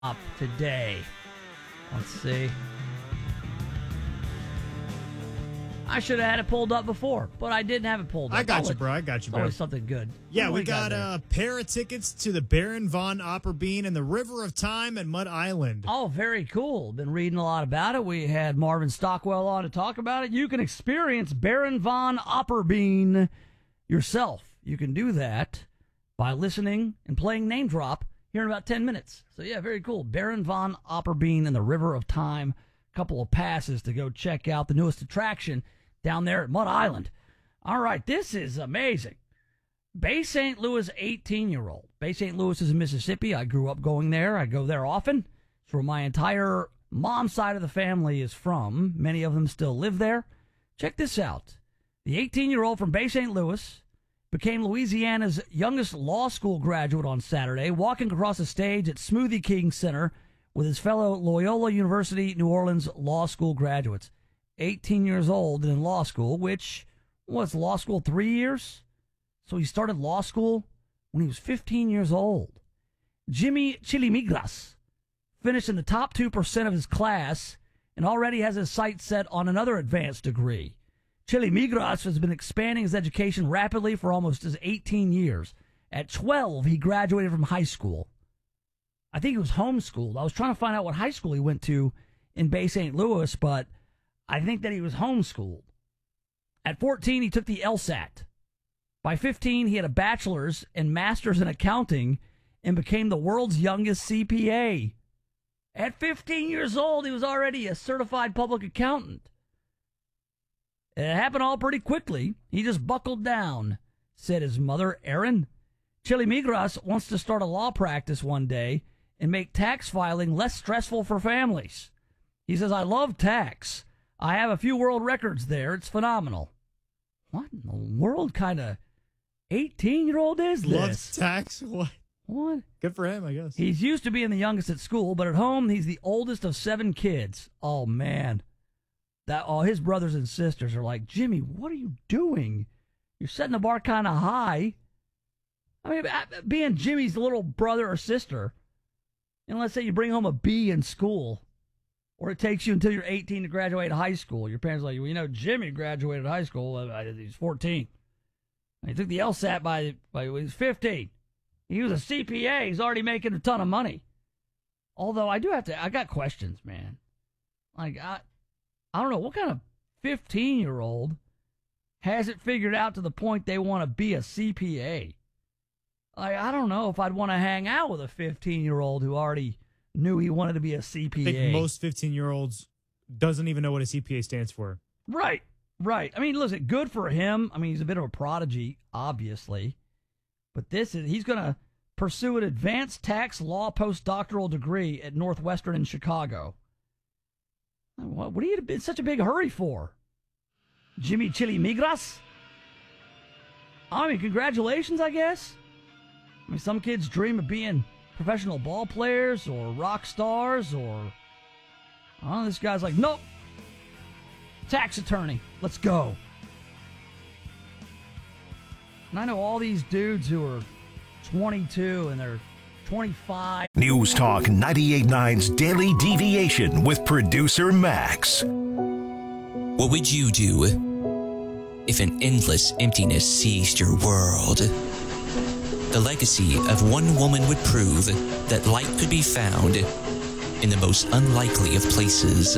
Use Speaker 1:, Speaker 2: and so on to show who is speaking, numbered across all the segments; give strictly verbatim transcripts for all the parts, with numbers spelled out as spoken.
Speaker 1: up today. Let's see. I should have had it pulled up before, but I didn't have it pulled up.
Speaker 2: I got
Speaker 1: Always,
Speaker 2: you, bro. I got you, bro.
Speaker 1: Always something good.
Speaker 2: Yeah,
Speaker 1: What
Speaker 2: we
Speaker 1: do
Speaker 2: got
Speaker 1: there?
Speaker 2: a pair of tickets to the Baron von Opperbein and the River of Time at Mud Island.
Speaker 1: Oh, very cool. Been reading a lot about it. We had Marvin Stockwell on to talk about it. You can experience Baron von Opperbein yourself. You can do that by listening and playing Name Drop here in about ten minutes. So, yeah, very cool. Baron von Opperbein and the River of Time. A couple of passes to go check out the newest attraction down there at Mud Island. All right, this is amazing. Bay Saint Louis eighteen-year-old. Bay Saint Louis is in Mississippi. I grew up going there. I go there often. It's where my entire mom's side of the family is from. Many of them still live there. Check this out. The eighteen-year-old from Bay Saint Louis became Louisiana's youngest law school graduate on Saturday, walking across the stage at Smoothie King Center with his fellow Loyola University New Orleans law school graduates. eighteen years old and in law school, which was law school three years? So he started law school when he was fifteen years old. Jimmy Chilimigras finished in the top two percent of his class and already has his sights set on another advanced degree. Chilimigras has been expanding his education rapidly for almost his eighteen years. At twelve, he graduated from high school. I think he was homeschooled. I was trying to find out what high school he went to in Bay Saint Louis, but I think that he was homeschooled. At fourteen, he took the LSAT. By fifteen, he had a bachelor's and master's in accounting and became the world's youngest C P A. At fifteen years old, he was already a certified public accountant. It happened all pretty quickly. He just buckled down, said his mother, Erin. Chilimigras wants to start a law practice one day and make tax filing less stressful for families. He says, I love tax. I have a few world records there. It's phenomenal. What in the world kind of eighteen-year-old is this?
Speaker 2: Loves tax? What?
Speaker 1: What?
Speaker 2: Good for him, I guess.
Speaker 1: He's used to being the youngest at school, but at home, he's the oldest of seven kids. Oh, man. That all his brothers and sisters are like, Jimmy, what are you doing? You're setting the bar kind of high. I mean, being Jimmy's little brother or sister, and let's say you bring home a B in school, or it takes you until you're eighteen to graduate high school. Your parents are like, well, you know, Jimmy graduated high school. Uh, he's fourteen. He took the LSAT by, by he was fifteen. He was a C P A. He's already making a ton of money. Although I do have to, I got questions, man. Like, I, I don't know, what kind of fifteen-year-old has it figured out to the point they want to be a C P A? Like, I don't know if I'd want to hang out with a fifteen-year-old who already knew he wanted to be a C P A.
Speaker 2: I think most fifteen-year-olds doesn't even know what a C P A stands for.
Speaker 1: Right, right. I mean, listen, good for him. I mean, he's a bit of a prodigy, obviously. But this is, he's going to pursue an advanced tax law postdoctoral degree at Northwestern in Chicago. What, what are you in such a big hurry for? Jimmy Chilimigras? I mean, congratulations, I guess. I mean, some kids dream of being professional ball players or rock stars or... Oh, this guy's like, nope. Tax attorney. Let's go. And I know all these dudes who are twenty-two and they're twenty-five.
Speaker 3: News Talk ninety-eight point nine's Daily Deviation with producer Max.
Speaker 4: What would you do if an endless emptiness seized your world? The legacy of one woman would prove that light could be found in the most unlikely of places.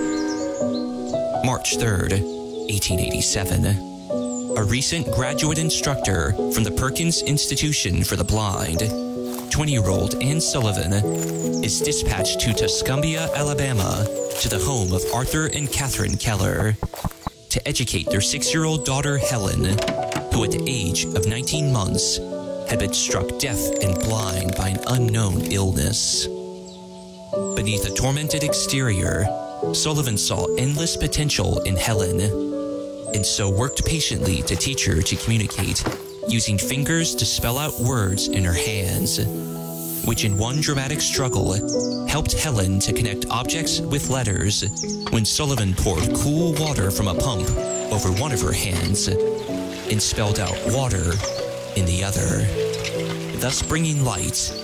Speaker 4: March third, eighteen eighty-seven. A recent graduate instructor from the Perkins Institution for the Blind, twenty-year-old Ann Sullivan, is dispatched to Tuscumbia, Alabama, to the home of Arthur and Catherine Keller, to educate their six-year-old daughter Helen, who at the age of nineteen months had been struck deaf and blind by an unknown illness. Beneath a tormented exterior, Sullivan saw endless potential in Helen, and so worked patiently to teach her to communicate, using fingers to spell out words in her hands, which in one dramatic struggle helped Helen to connect objects with letters when Sullivan poured cool water from a pump over one of her hands and spelled out water in the other, thus bringing light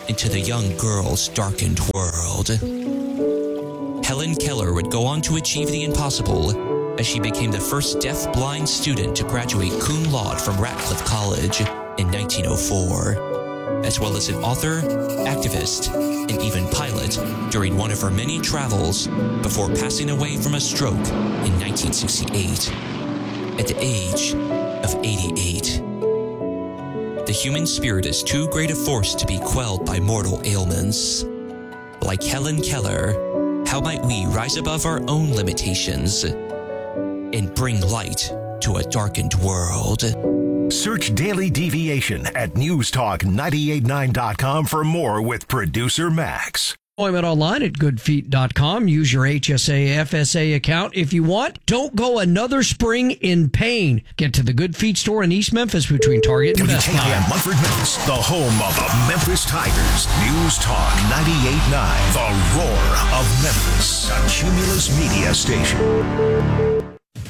Speaker 4: into the young girl's darkened world. Helen Keller would go on to achieve the impossible as she became the first deaf-blind student to graduate cum laude from Radcliffe College in nineteen oh four, as well as an author, activist, and even pilot during one of her many travels before passing away from a stroke in nineteen sixty-eight at the age of eighty-eight. The human spirit is too great a force to be quelled by mortal ailments. Like Helen Keller, how might we rise above our own limitations and bring light to a darkened world?
Speaker 3: Search Daily Deviation at news talk nine eight nine dot com for more with producer Max.
Speaker 5: Employment online at good feet dot com. Use your H S A F S A account if you want. Don't go another spring in pain. Get to the Good Feet store in East Memphis between Target and Best
Speaker 3: W K M
Speaker 5: Buy.
Speaker 3: Munford Memphis, the home of the Memphis Tigers. News Talk ninety-eight point nine, the roar of Memphis, a Cumulus media station.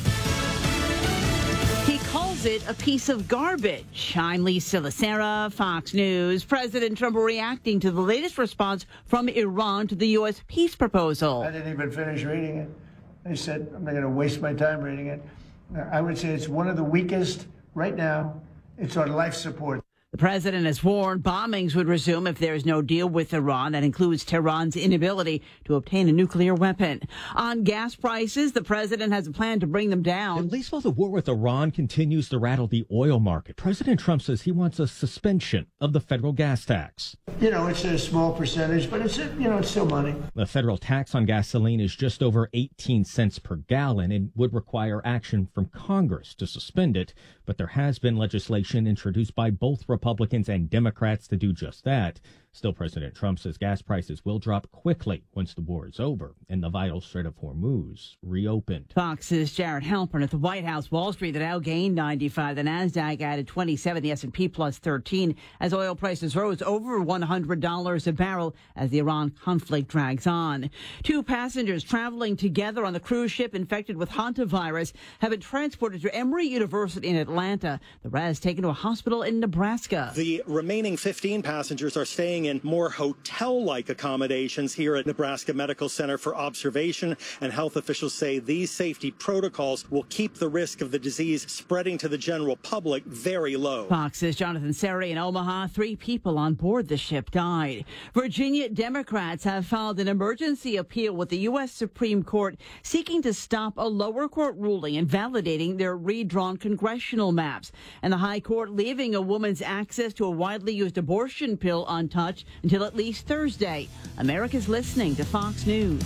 Speaker 6: It a piece of garbage. I'm Lisa Lacera, Fox News. President Trump reacting to the latest response from Iran to the U S peace proposal.
Speaker 7: I didn't even finish reading it. I said, I'm not going to waste my time reading it. I would say it's one of the weakest right now. It's on life support.
Speaker 6: The president has warned bombings would resume if there is no deal with Iran. That includes Tehran's inability to obtain a nuclear weapon. On gas prices, the president has a plan to bring them down.
Speaker 8: At least while the war with Iran continues to rattle the oil market, President Trump says he wants a suspension of the federal gas tax.
Speaker 7: You know, it's a small percentage, but it's, you know, it's still money.
Speaker 8: The federal tax on gasoline is just over eighteen cents per gallon and would require action from Congress to suspend it. But there has been legislation introduced by both Republicans and Democrats to do just that. Still, President Trump says gas prices will drop quickly once the war is over and the vital Strait of Hormuz reopened.
Speaker 6: Fox's Jared Halpern at the White House. Wall Street, the Dow gained ninety-five. The Nasdaq added twenty-seven. The S and P plus thirteen as oil prices rose over one hundred dollars a barrel as the Iran conflict drags on. Two passengers traveling together on the cruise ship infected with hantavirus have been transported to Emory University in Atlanta. The rest taken to a hospital in Nebraska.
Speaker 9: The remaining fifteen passengers are staying in more hotel-like accommodations here at Nebraska Medical Center for observation, and health officials say these safety protocols will keep the risk of the disease spreading to the general public very low.
Speaker 6: Fox's Jonathan Seri in Omaha. Three people on board the ship died. Virginia Democrats have filed an emergency appeal with the U S Supreme Court seeking to stop a lower court ruling invalidating their redrawn congressional maps. And the High Court leaving a woman's access to a widely used abortion pill untouched until at least Thursday. America's listening to Fox News.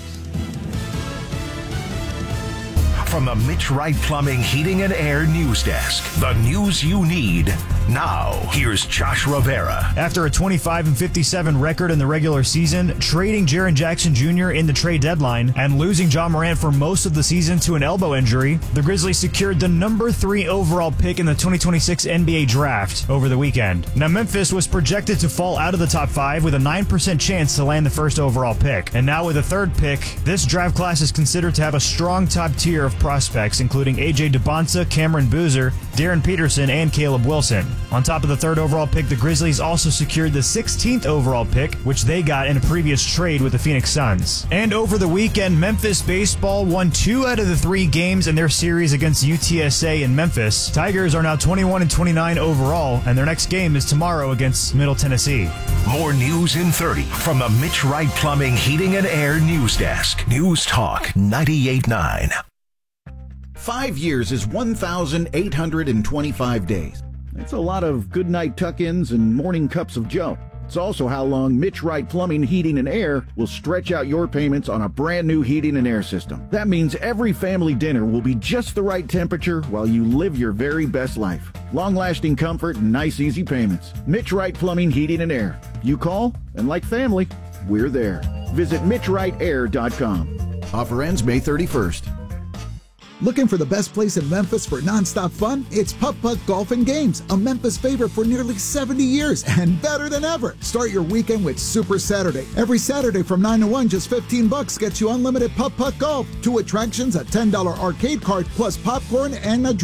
Speaker 3: From the Mitch Wright Plumbing, Heating, and Air News Desk, the news you need now. Here's Josh Rivera.
Speaker 2: After a twenty-five and fifty-seven record in the regular season, trading Jaren Jackson Junior in the trade deadline, and losing John Morant for most of the season to an elbow injury, the Grizzlies secured the number three overall pick in the twenty twenty-six N B A draft over the weekend. Now, Memphis was projected to fall out of the top five with a nine percent chance to land the first overall pick. And now with a third pick, this draft class is considered to have a strong top tier of prospects, including A J DeBonsa, Cameron Boozer, Darren Peterson, and Caleb Wilson. On top of the third overall pick, the Grizzlies also secured the sixteenth overall pick, which they got in a previous trade with the Phoenix Suns. And over the weekend, Memphis baseball won two out of the three games in their series against U T S A in Memphis. Tigers are now twenty-one and twenty-nine overall, and their next game is tomorrow against Middle Tennessee.
Speaker 3: More news in thirty from the Mitch Wright Plumbing, Heating, and Air News Desk. News Talk ninety-eight point nine.
Speaker 10: Five years is one thousand eight hundred twenty-five days. That's a lot of goodnight tuck-ins and morning cups of joe. It's also how long Mitch Wright Plumbing, Heating, and Air will stretch out your payments on a brand new heating and air system. That means every family dinner will be just the right temperature while you live your very best life. Long-lasting comfort and nice, easy payments. Mitch Wright Plumbing, Heating, and Air. You call, and like family, we're there. Visit mitch wright air dot com. Offer ends May thirty-first.
Speaker 11: Looking for the best place in Memphis for nonstop fun? It's Putt Putt Golf and Games, a Memphis favorite for nearly seventy years and better than ever. Start your weekend with Super Saturday. Every Saturday from nine to one, just fifteen bucks gets you unlimited putt-putt golf, two attractions, a ten dollar arcade card, plus popcorn and a drink.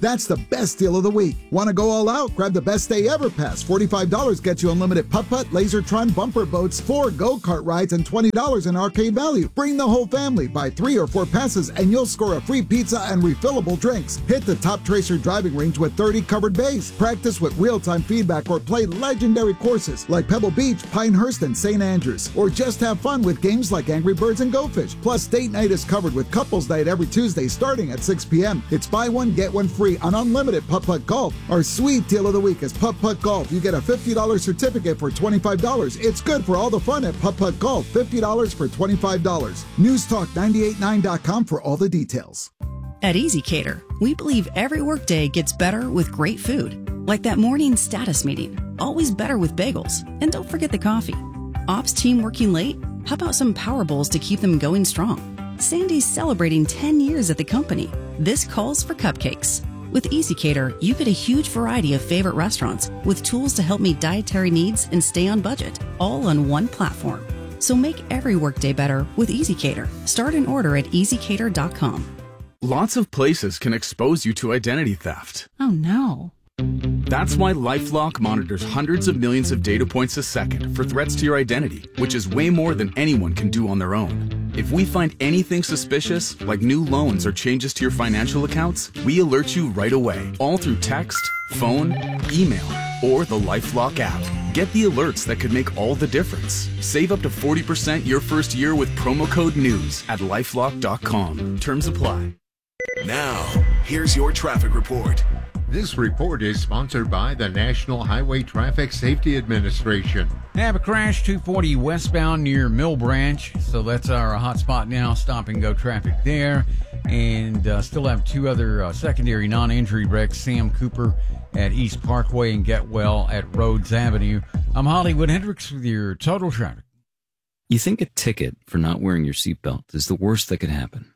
Speaker 11: That's the best deal of the week. Want to go all out? Grab the best day ever pass. forty-five dollars gets you unlimited putt-putt, Lasertron bumper boats, four go-kart rides, and twenty dollars in arcade value. Bring the whole family. Buy three or four passes, and you'll score a free pizza and refillable drinks. Hit the Top Tracer driving range with thirty covered bays. Practice with real-time feedback or play legendary courses like Pebble Beach, Pinehurst, and Saint Andrews. Or just have fun with games like Angry Birds and Go Fish. Plus, date night is covered with couples night every Tuesday starting at six p.m. It's buy one, get one free on unlimited putt-putt golf. Our sweet deal of the week is putt-putt golf. You get a fifty dollars certificate for twenty-five dollars. It's good for all the fun at putt-putt golf. fifty dollars for twenty-five dollars. News Talk nine eight nine dot com for all the details.
Speaker 12: At EasyCater, we believe every workday gets better with great food. Like that morning status meeting. Always better with bagels. And don't forget the coffee. Ops team working late? How about some Power Bowls to keep them going strong? Sandy's celebrating ten years at the company. This calls for cupcakes. With EasyCater, you get a huge variety of favorite restaurants with tools to help meet dietary needs and stay on budget, all on one platform. So make every workday better with EasyCater. Start an order at easy cater dot com.
Speaker 13: Lots of places can expose you to identity theft.
Speaker 12: Oh no.
Speaker 13: That's why LifeLock monitors hundreds of millions of data points a second for threats to your identity, which is way more than anyone can do on their own. If we find anything suspicious, like new loans or changes to your financial accounts, we alert you right away, all through text, phone, email, or the LifeLock app. Get the alerts that could make all the difference. Save up to forty percent your first year with promo code NEWS at lifelock dot com. Terms apply.
Speaker 3: Now, here's your traffic report.
Speaker 14: This report is sponsored by the National Highway Traffic Safety Administration.
Speaker 15: Have a crash two forty westbound near Mill Branch, so that's our hot spot now. Stop and go traffic there. And uh, still have two other uh, secondary non-injury wrecks. Sam Cooper at East Parkway and Getwell at Rhodes Avenue. I'm Hollywood Hendricks with your total traffic.
Speaker 16: You think a ticket for not wearing your seatbelt is the worst that could happen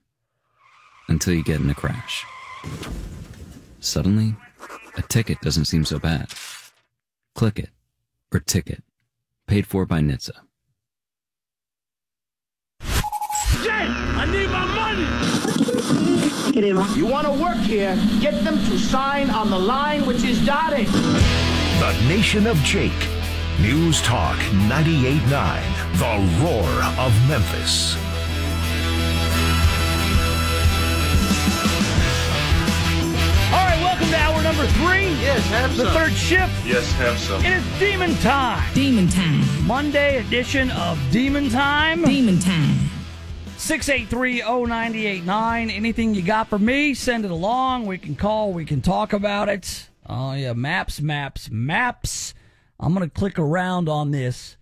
Speaker 16: until you get in a crash. Suddenly, a ticket doesn't seem so bad. Click it, or ticket. Paid for by N H T S A.
Speaker 17: Shit! I need my money! You want to work here, get them to sign on the line which is dotted.
Speaker 3: The Nation of Jake. News Talk ninety-eight point nine. The Roar of Memphis.
Speaker 1: All right, welcome to hour number three.
Speaker 18: Yes, have
Speaker 1: the
Speaker 18: some.
Speaker 1: The third shift.
Speaker 18: Yes, have some.
Speaker 1: It is Demon Time.
Speaker 19: Demon Time.
Speaker 1: Monday edition of Demon Time.
Speaker 19: Demon Time.
Speaker 1: six eight three oh nine eight nine. Anything you got for me, send it along. We can call, we can talk about it. Oh, yeah, maps, maps, maps. I'm going to click around on this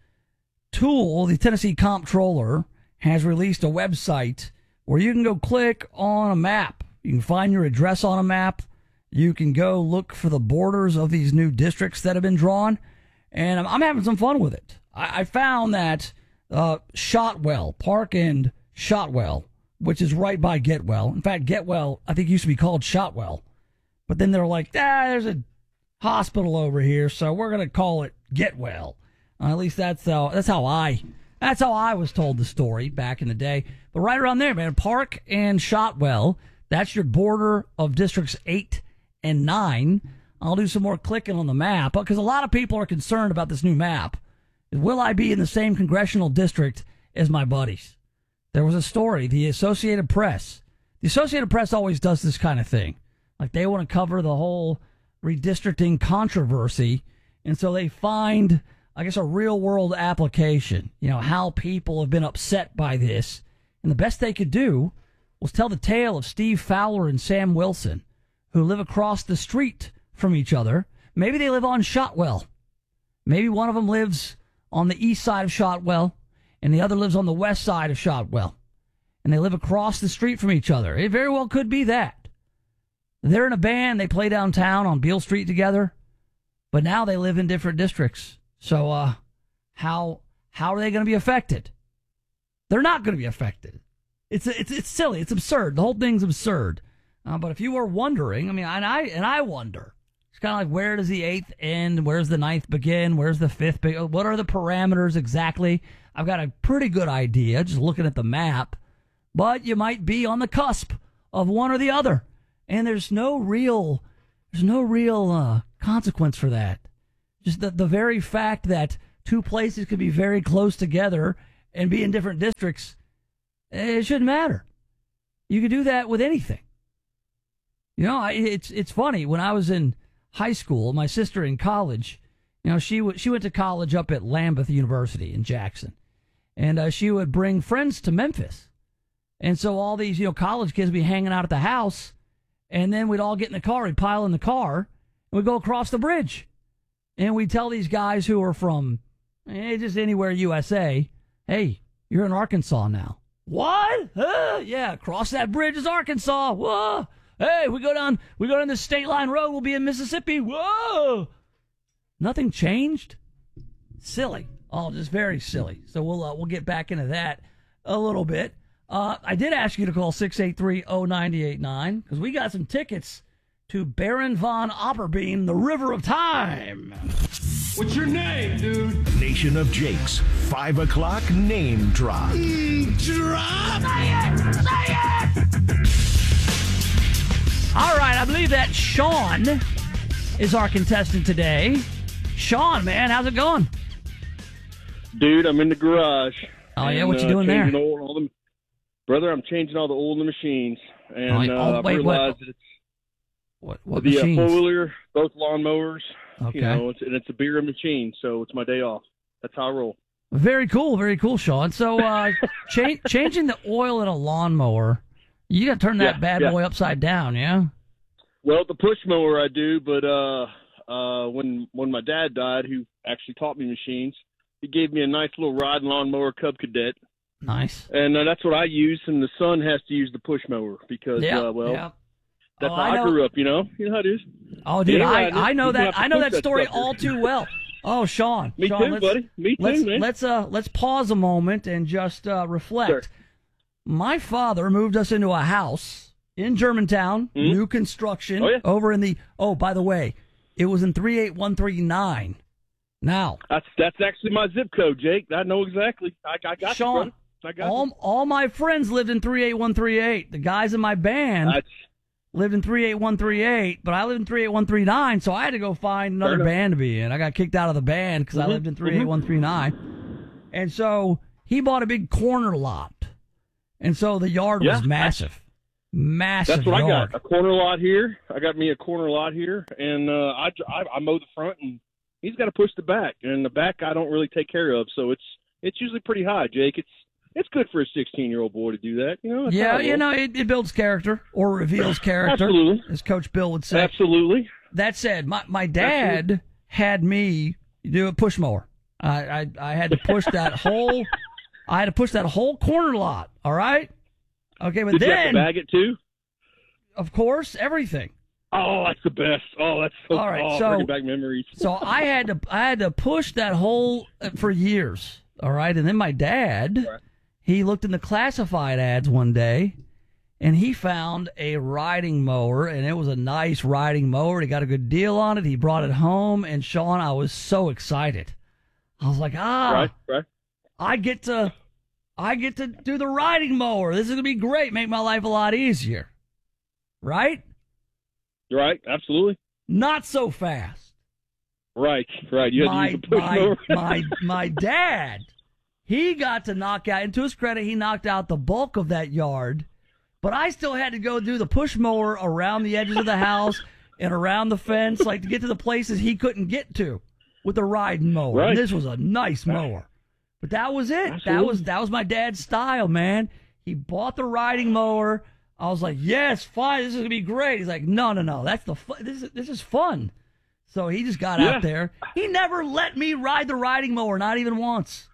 Speaker 1: tool. The Tennessee Comptroller has released a website where you can go click on a map. You can find your address on a map. You can go look for the borders of these new districts that have been drawn. And I'm, I'm having some fun with it. I, I found that uh, Shotwell, Park and Shotwell, which is right by Getwell. In fact, Getwell, I think, used to be called Shotwell. But then they're like, ah, there's a hospital over here, so we're going to call it Getwell. Uh, at least that's how, that's how I that's how I was told the story back in the day. But right around there, man, Park and Shotwell, that's your border of districts eight and nine. I'll do some more clicking on the map because a lot of people are concerned about this new map. Will I be in the same congressional district as my buddies? There was a story, the Associated Press. The Associated Press always does this kind of thing. Like they want to cover the whole redistricting controversy, and so they find, I guess, a real-world application, you know, how people have been upset by this. And the best they could do was tell the tale of Steve Fowler and Sam Wilson, who live across the street from each other. Maybe they live on Shotwell. Maybe one of them lives on the east side of Shotwell, and the other lives on the west side of Shotwell. And they live across the street from each other. It very well could be that. They're in a band. They play downtown on Beale Street together, but now they live in different districts. So uh, how how are they going to be affected? They're not going to be affected. It's it's it's silly. It's absurd. The whole thing's absurd. Uh, but if you were wondering, I mean, and I and I wonder, it's kind of like, where does the eighth end? Where's the ninth begin? Where's the fifth begin? What are the parameters exactly? I've got a pretty good idea just looking at the map, but you might be on the cusp of one or the other. And there's no real There's no real uh, consequence for that. Just the, the very fact that two places could be very close together and be in different districts, it shouldn't matter. You could do that with anything. You know, I, it's it's funny. When I was in high school, my sister in college, you know, she w- she went to college up at Lambeth University in Jackson, and uh, she would bring friends to Memphis, and so all these you know college kids would be hanging out at the house, and then we'd all get in the car, we'd pile in the car, and we'd go across the bridge, and we'd tell these guys who are from eh, just anywhere U S A, hey, you're in Arkansas now. What? Uh, yeah, cross that bridge is Arkansas. Whoa. Hey, we go down we go down the state line road, we'll be in Mississippi. Whoa. Nothing changed? Silly. Oh, just very silly. So we'll uh, we'll get back into that a little bit. Uh, I did ask you to call six eight three, oh nine eight nine because we got some tickets to Baron von Opperbein, the River of Time.
Speaker 3: What's your name, dude? Nation of Jakes, five o'clock name drop.
Speaker 18: Mm, drop! Say it! Say it!
Speaker 1: All right, I believe that Sean is our contestant today. Sean, man, how's it going?
Speaker 19: Dude, I'm in the garage.
Speaker 1: Oh,
Speaker 19: and,
Speaker 1: yeah? What you
Speaker 19: uh,
Speaker 1: doing there?
Speaker 19: Oil, all the, brother, I'm changing all the oil in the machines. And
Speaker 1: oh,
Speaker 19: uh,
Speaker 1: oh,
Speaker 19: I've
Speaker 1: wait,
Speaker 19: realized
Speaker 1: what?
Speaker 19: that it's
Speaker 1: What, what
Speaker 19: the uh,
Speaker 1: machines?
Speaker 19: four-wheeler, both lawnmowers.
Speaker 1: Okay.
Speaker 19: You know, it's, and it's a beer machine, so it's my day off. That's how I roll.
Speaker 1: Very cool, very cool, Sean. So uh, cha- changing the oil in a lawnmower, you got to turn that
Speaker 19: Yeah,
Speaker 1: bad
Speaker 19: yeah.
Speaker 1: boy upside down, yeah?
Speaker 19: Well, the push mower I do, but uh, uh, when when my dad died, who actually taught me machines, he gave me a nice little riding lawnmower Cub Cadet.
Speaker 1: Nice.
Speaker 19: And uh, that's what I use, and the son has to use the push mower because,
Speaker 1: Yeah,
Speaker 19: uh, well,
Speaker 1: yeah.
Speaker 19: that's
Speaker 1: Oh,
Speaker 19: how
Speaker 1: I
Speaker 19: I,
Speaker 1: know-
Speaker 19: grew up, you know? You know how it is.
Speaker 1: Oh, dude,
Speaker 19: Yeah,
Speaker 1: I,
Speaker 19: right.
Speaker 1: I know
Speaker 19: You have
Speaker 1: that
Speaker 19: to
Speaker 1: I know
Speaker 19: push
Speaker 1: that story
Speaker 19: sucker.
Speaker 1: all too well. Oh, Sean.
Speaker 19: Me
Speaker 1: Sean,
Speaker 19: too,
Speaker 1: let's,
Speaker 19: buddy. Me too,
Speaker 1: let's,
Speaker 19: man.
Speaker 1: Let's uh let's pause a moment and just uh, reflect.
Speaker 19: Sure.
Speaker 1: My father moved us into a house in Germantown,
Speaker 19: Mhm.
Speaker 1: new construction,
Speaker 19: Oh, yeah.
Speaker 1: over in the oh, by the way, it was in three eight one three nine. Now,
Speaker 19: That's that's actually my zip code, Jake. I know exactly. I, I got
Speaker 1: Sean,
Speaker 19: you, brother. I got
Speaker 1: all,
Speaker 19: you.
Speaker 1: all my friends lived in three eight one three eight. The guys in my band
Speaker 19: That's,
Speaker 1: lived in three eight one three eight, but I lived in three eight one three nine, so I had to go find another
Speaker 19: enough.
Speaker 1: band to be in. I got kicked out of the band because I
Speaker 19: Mhm,
Speaker 1: lived in three eight one three nine. And so he bought a big corner lot. And so the yard
Speaker 19: Yeah,
Speaker 1: was massive. Massive
Speaker 19: that's what I
Speaker 1: yard.
Speaker 19: got. A corner lot here. I got me a corner lot here, and uh, I, I I mow the front, and he's got to push the back, and the back I don't really take care of, so it's it's usually pretty high, Jake. It's it's good for a sixteen-year-old boy to do that, you know. That's how
Speaker 1: Yeah,
Speaker 19: I
Speaker 1: you
Speaker 19: roll.
Speaker 1: know, it, it builds character or reveals character,
Speaker 19: Absolutely.
Speaker 1: as Coach Bill would say.
Speaker 19: Absolutely.
Speaker 1: That said, my, my dad
Speaker 19: Absolutely.
Speaker 1: had me do a push mower. I, I I had to push that whole I had to push that whole corner lot. All right. Okay, but
Speaker 19: Did you have
Speaker 1: then
Speaker 19: to bag it too?
Speaker 1: of course everything.
Speaker 19: Oh, that's the best. Oh, that's so.
Speaker 1: All right,
Speaker 19: oh,
Speaker 1: so-
Speaker 19: bringing back memories.
Speaker 1: So I had to I had to push that whole uh, for years. All right, and then my dad, he looked in the classified ads one day, and he found a riding mower, and it was a nice riding mower. He got a good deal on it. He brought it home, and Sean, I was so excited. I was like, ah,
Speaker 19: Right, right.
Speaker 1: I get to I get to do the riding mower. This is gonna be great. Make my life a lot easier. Right?
Speaker 19: Right, absolutely.
Speaker 1: Not so fast.
Speaker 19: Right, right. You had
Speaker 1: my,
Speaker 19: to use the push
Speaker 1: my,
Speaker 19: mower.
Speaker 1: my, my dad, he got to knock out, and to his credit, he knocked out the bulk of that yard, but I still had to go do the push mower around the edges of the house and around the fence, like to get to the places he couldn't get to with the riding mower.
Speaker 19: Right.
Speaker 1: And this was a nice mower. But that was it. That
Speaker 19: Absolutely.
Speaker 1: was that was my dad's style, man. He bought the riding mower. I was like, yes, fine, this is gonna be great. He's like, no, no, no, that's the fu- this is this is fun. So he just got
Speaker 19: Yeah.
Speaker 1: out there. He never let me ride the riding mower, not even once.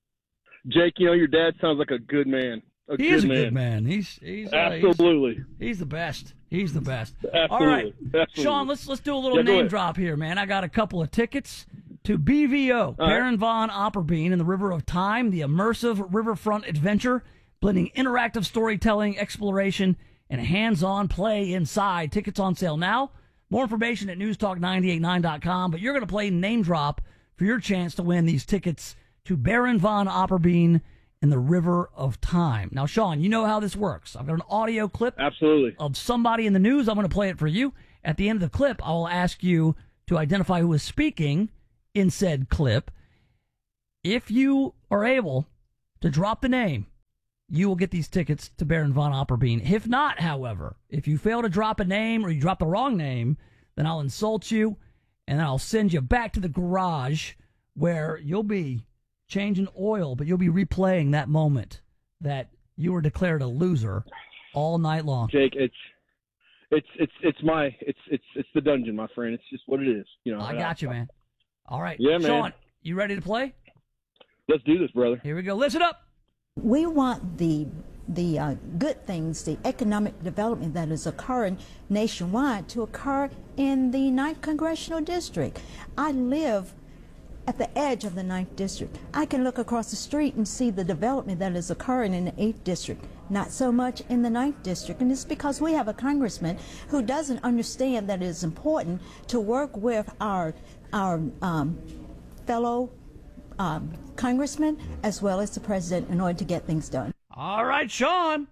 Speaker 19: Jake, you know your dad sounds like a good man. A
Speaker 1: He
Speaker 19: good
Speaker 1: is a
Speaker 19: man.
Speaker 1: good man. He's he's uh, he's-
Speaker 19: Absolutely.
Speaker 1: He's, the best. He's the best.
Speaker 19: Absolutely.
Speaker 1: All right,
Speaker 19: Absolutely.
Speaker 1: Sean, let's let's do a little
Speaker 19: Yeah, go
Speaker 1: name
Speaker 19: ahead.
Speaker 1: drop here, man. I got a couple of tickets to B V O,
Speaker 19: right.
Speaker 1: Baron von Opperbein in the River of Time, the immersive riverfront adventure, blending interactive storytelling, exploration, and hands-on play inside. Tickets on sale now. More information at news talk nine eight nine dot com, but you're going to play name drop for your chance to win these tickets to Baron von Opperbein in the River of Time. Now, Sean, you know how this works. I've got an audio clip
Speaker 19: Absolutely.
Speaker 1: of somebody in the news. I'm going to play it for you, At the end of the clip, I will ask you to identify who is speaking in said clip. If you are able to drop the name, you will get these tickets to Baron von Opperbein. If not, however, if you fail to drop a name or you drop the wrong name, then I'll insult you and then I'll send you back to the garage where you'll be changing oil, but you'll be replaying that moment that you were declared a loser all night long.
Speaker 19: Jake, it's it's it's it's my it's it's it's the dungeon, my friend. It's just what it is. You know.
Speaker 1: I got you, man. All right.
Speaker 19: Yeah, man.
Speaker 1: Sean, you ready to play?
Speaker 19: Let's do this, brother.
Speaker 1: Here we go. Listen up.
Speaker 20: We want the the uh, good things, the economic development that is occurring nationwide to occur in the ninth Congressional District. I live at the edge of the ninth District. I can look across the street and see the development that is occurring in the eighth District, not so much in the ninth District. And it's because we have a congressman who doesn't understand that it is important to work with our, our um, fellow um, congressmen as well as the president in order to get things done.
Speaker 1: All right, Sean.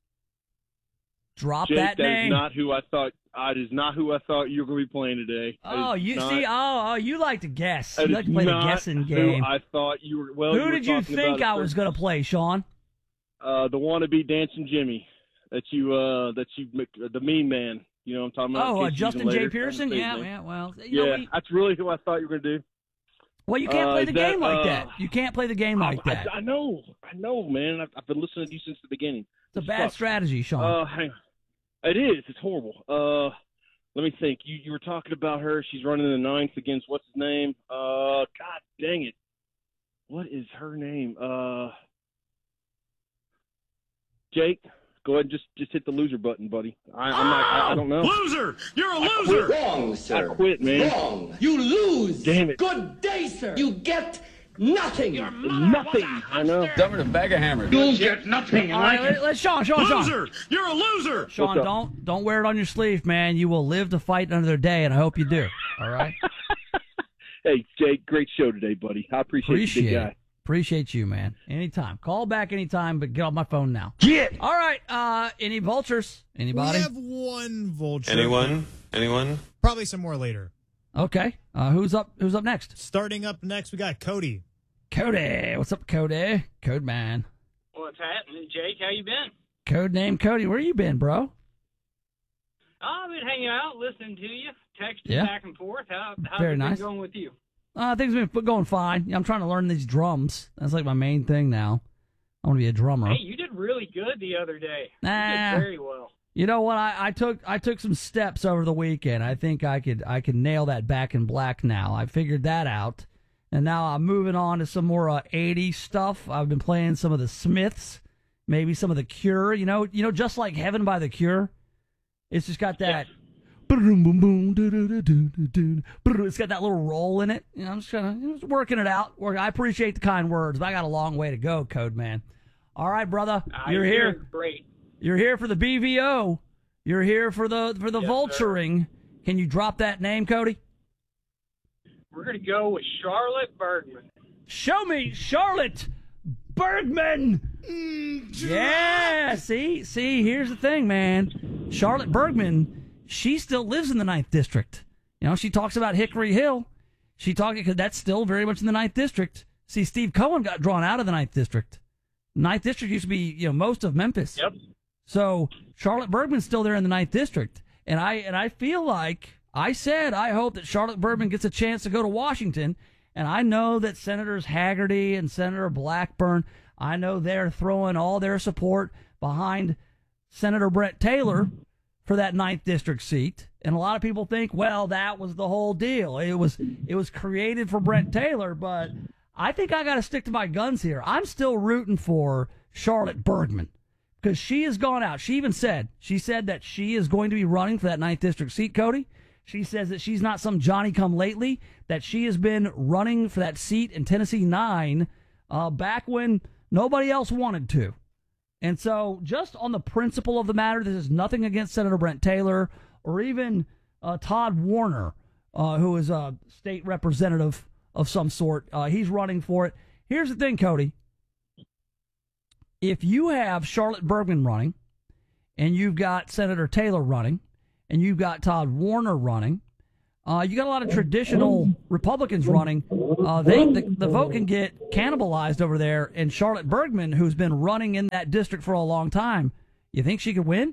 Speaker 1: Drop
Speaker 19: Jake,
Speaker 1: that
Speaker 19: that
Speaker 1: name.
Speaker 19: is not who I thought. That is not who I thought you were going to be playing today. That
Speaker 1: Oh,
Speaker 19: is
Speaker 1: you
Speaker 19: not-
Speaker 1: see, oh, oh, you like to guess.
Speaker 19: that
Speaker 1: You
Speaker 19: is
Speaker 1: like to play the
Speaker 19: not
Speaker 1: guessing
Speaker 19: who
Speaker 1: game.
Speaker 19: I thought you were. Well,
Speaker 1: Who
Speaker 19: you were
Speaker 1: did you
Speaker 19: talking
Speaker 1: think
Speaker 19: about
Speaker 1: I
Speaker 19: a
Speaker 1: was
Speaker 19: certain-
Speaker 1: going to play, Sean?
Speaker 19: Uh, the wannabe dancing Jimmy. That you, uh, that you, the mean man. You know what I'm talking about?
Speaker 1: Oh,
Speaker 19: In
Speaker 1: uh,
Speaker 19: case you
Speaker 1: Justin
Speaker 19: use him
Speaker 1: J.
Speaker 19: later.
Speaker 1: Pearson?
Speaker 19: Say his
Speaker 1: Yeah,
Speaker 19: name.
Speaker 1: yeah, well, you
Speaker 19: yeah,
Speaker 1: know, we,
Speaker 19: that's really who I thought you were going to do.
Speaker 1: well, you can't
Speaker 19: Uh,
Speaker 1: play the
Speaker 19: is that,
Speaker 1: game like
Speaker 19: uh,
Speaker 1: that. You can't play the game like
Speaker 19: I,
Speaker 1: that.
Speaker 19: I, I know, I know, man. I've, I've been listening to you since the beginning.
Speaker 1: It's a bad strategy, Sean.
Speaker 19: Uh, hang on. It is. It's horrible. Uh, let me think. You you were talking about her. She's running in the ninth against what's his name? Uh, God dang it. What is her name? Uh, Jake. Go ahead and just, just hit the loser button, buddy. I, I'm not. I, I don't know.
Speaker 18: Loser! You're a
Speaker 19: I
Speaker 18: loser!
Speaker 19: quit.
Speaker 18: Wrong, sir.
Speaker 19: I quit, man.
Speaker 18: Wrong. You lose.
Speaker 19: Damn it.
Speaker 18: Good day, sir. You get nothing. You're
Speaker 19: Nothing. I know.
Speaker 15: Dumber than a bag of hammers.
Speaker 18: You'll get nothing.
Speaker 1: All right, let, let's Sean, Sean, Sean.
Speaker 18: Loser! You're a loser!
Speaker 1: Sean, don't don't wear it on your sleeve, man. You will live to fight another day, and I hope you do. All right.
Speaker 19: Hey, Jake, great show today, buddy. I appreciate,
Speaker 1: Appreciate
Speaker 19: you, big guy.
Speaker 1: it. Appreciate you, man. Anytime. Call back anytime, but get off my phone now.
Speaker 19: Get.
Speaker 1: All right. Uh, any vultures? Anybody?
Speaker 2: We have one vulture.
Speaker 21: Anyone? Anyone?
Speaker 2: Probably some more later.
Speaker 1: Okay. Uh, who's up? Who's up next?
Speaker 2: Starting up next, we got Cody.
Speaker 1: Cody. What's up, Cody? Code man.
Speaker 22: What's happening, Jake? How you been?
Speaker 1: Code name Cody. Where you been, bro?
Speaker 22: Oh, I've been hanging out, listening to you, texting
Speaker 1: Yeah.
Speaker 22: back and forth. How, how's
Speaker 1: Very
Speaker 22: it
Speaker 1: nice.
Speaker 22: been going with you?
Speaker 1: Uh, things have been going fine. I'm trying to learn these drums. That's like my main thing now. I want to be a drummer.
Speaker 22: Hey, you did really good the other day. You
Speaker 1: Nah.
Speaker 22: did very well.
Speaker 1: You know what? I, I took I took some steps over the weekend. I think I could I could nail that Back in Black now. I figured that out, and now I'm moving on to some more uh, eighties stuff. I've been playing some of the Smiths, maybe some of the Cure. You know, you know, just like Heaven by the Cure. It's just got that. It's got that little roll in it. You know, I'm just kind of just working it out. Work- I appreciate the kind words, but I got a long way to go, Code Man. All right, brother,
Speaker 22: Uh,
Speaker 1: you're
Speaker 22: you're
Speaker 1: here.
Speaker 22: doing great.
Speaker 1: You're here for the B V O. You're here for the for the
Speaker 22: Yes,
Speaker 1: vulturing. Can you drop that name, Cody?
Speaker 22: We're going to go with Charlotte Bergman.
Speaker 1: Show me Charlotte Bergman. Yeah, see, see, here's the thing, man. Charlotte Bergman, she still lives in the ninth District. You know, she talks about Hickory Hill. She talking because that's still very much in the ninth District. See, Steve Cohen got drawn out of the ninth District. ninth District used to be, you know, most of Memphis.
Speaker 22: Yep.
Speaker 1: So Charlotte Bergman's still there in the ninth District, and I and I feel like I said I hope that Charlotte Bergman gets a chance to go to Washington, and I know that Senators Haggerty and Senator Blackburn, I know they're throwing all their support behind Senator Brett Taylor for that ninth District seat, and a lot of people think, well, that was the whole deal. It was it was created for Brett Taylor, but I think I got to stick to my guns here. I'm still rooting for Charlotte Bergman. Because she has gone out. She even said, she said that she is going to be running for that ninth District seat, Cody. She says that she's not some Johnny-come-lately, that she has been running for that seat in Tennessee nine uh, back when nobody else wanted to. And so just on the principle of the matter, this is nothing against Senator Brent Taylor or even uh, Todd Warner, uh, who is a state representative of some sort. Uh, he's running for it. Here's the thing, Cody. If you have Charlotte Bergman running and you've got Senator Taylor running and you've got Todd Warner running. Uh, you got a lot of traditional Republicans running. Uh, they the, the vote can get cannibalized over there. And Charlotte Bergman, who's been running in that district for a long time, you think she could win?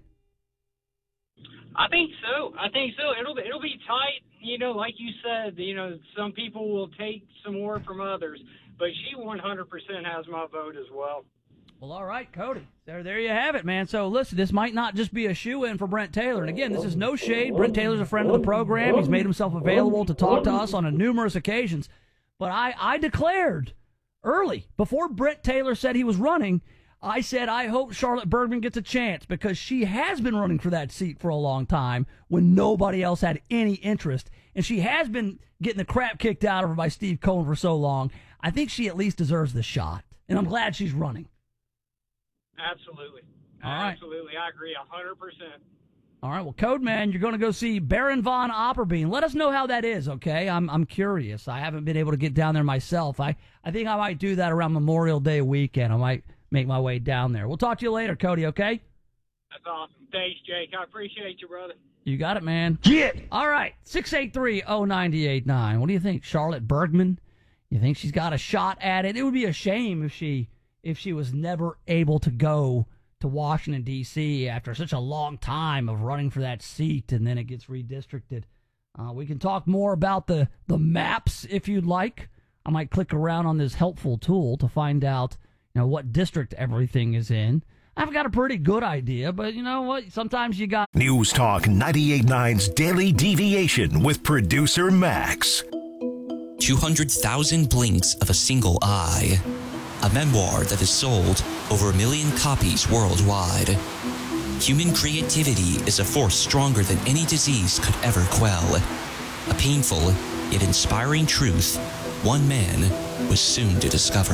Speaker 22: I think so. I think so. It'll it'll be tight. You know, like you said, you know, some people will take some more from others, but she one hundred percent has my vote as well.
Speaker 1: Well, all right, Cody. There, there you have it, man. So, listen, this might not just be a shoe-in for Brent Taylor. And, again, this is no shade. Brent Taylor's a friend of the program. He's made himself available to talk to us on a numerous occasions. But I, I declared early, before Brent Taylor said he was running, I said I hope Charlotte Bergman gets a chance because she has been running for that seat for a long time when nobody else had any interest. And she has been getting the crap kicked out of her by Steve Cohen for so long. I think she at least deserves the shot. And I'm glad she's running.
Speaker 22: Absolutely.
Speaker 1: All right.
Speaker 22: Absolutely. I agree one hundred percent.
Speaker 1: All right. Well, Code Man, you're going to go see Baron von Opperbein. Let us know how that is, okay? I'm I'm curious. I haven't been able to get down there myself. I, I think I might do that around Memorial Day weekend. I might make my way down there. We'll talk to you later, Cody, okay?
Speaker 22: That's awesome. Thanks, Jake. I appreciate you, brother.
Speaker 1: You got it, man. Get All right. six eight three oh nine eight nine. What do you think? Charlotte Bergman? You think she's got a shot at it? It would be a shame if she... if she was never able to go to Washington, D C after such a long time of running for that seat, and then it gets redistricted. Uh, we can talk more about the, the maps if you'd like. I might click around on this helpful tool to find out, you know, what district everything is in. I've got a pretty good idea, but you know what? Sometimes you got...
Speaker 3: News Talk ninety-eight point nine's Daily Deviation with producer Max.
Speaker 4: two hundred thousand blinks of a single eye. A memoir that has sold over a million copies worldwide. Human creativity is a force stronger than any disease could ever quell. A painful yet inspiring truth one man was soon to discover.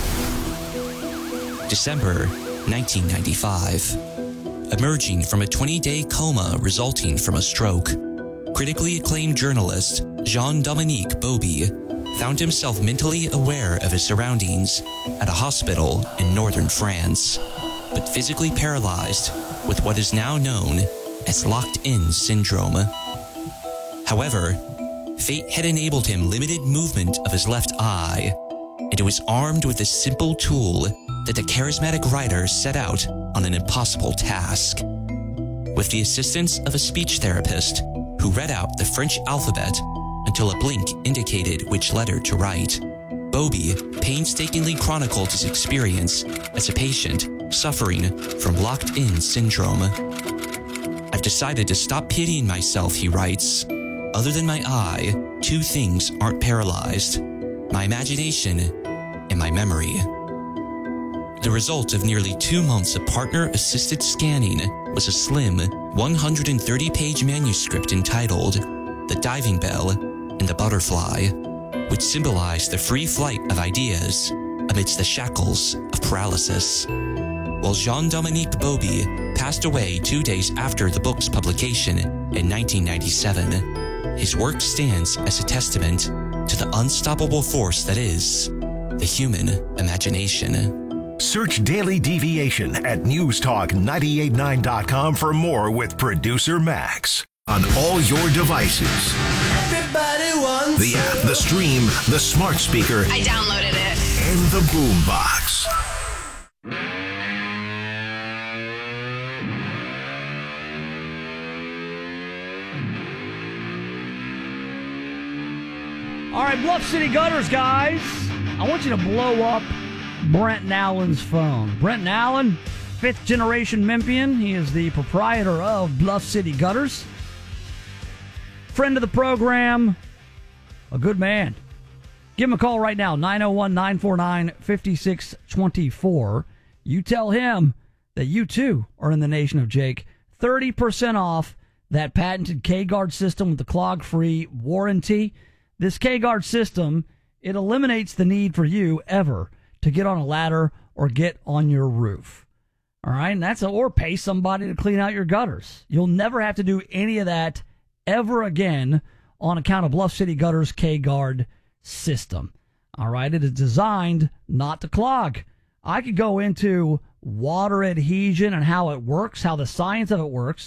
Speaker 4: December nineteen ninety-five. Emerging from a twenty-day coma resulting from a stroke, critically acclaimed journalist Jean-Dominique Bauby found himself mentally aware of his surroundings at a hospital in northern France, but physically paralyzed with what is now known as locked-in syndrome. However, fate had enabled him limited movement of his left eye, and it was armed with a simple tool that the charismatic writer set out on an impossible task. With the assistance of a speech therapist who read out the French alphabet until a blink indicated which letter to write, Bauby painstakingly chronicled his experience as a patient suffering from locked-in syndrome. I've decided to stop pitying myself, he writes. Other than my eye, two things aren't paralyzed: my imagination and my memory. The result of nearly two months of partner-assisted scanning was a slim one hundred thirty page manuscript entitled The Diving Bell and the Butterfly, which symbolized the free flight of ideas amidst the shackles of paralysis. While Jean-Dominique Bauby passed away two days after the book's publication in nineteen ninety-seven, his work stands as a testament to the unstoppable force that is the human imagination.
Speaker 3: Search Daily Deviation at news talk nine eight nine dot com for more with producer Max. On all your devices.
Speaker 18: Everybody wants
Speaker 3: the app, the stream, the smart speaker.
Speaker 21: I downloaded it.
Speaker 3: And the boombox.
Speaker 1: All right, Bluff City Gutters, guys. I want you to blow up Brent Nowlin's phone. Brent Nowlin, fifth generation Memphian. He is the proprietor of Bluff City Gutters. Friend of the program, a good man. Give him a call right now, nine oh one, nine four nine, five six two four. You tell him that you too are in the nation of Jake. thirty percent off that patented K-Guard system with the clog-free warranty. This K-Guard system, it eliminates the need for you ever to get on a ladder or get on your roof. All right, and that's a, or pay somebody to clean out your gutters. You'll never have to do any of that ever again on account of Bluff City Gutters K-Guard system. All right, it is designed not to clog. I could go into water adhesion and how it works, how the science of it works,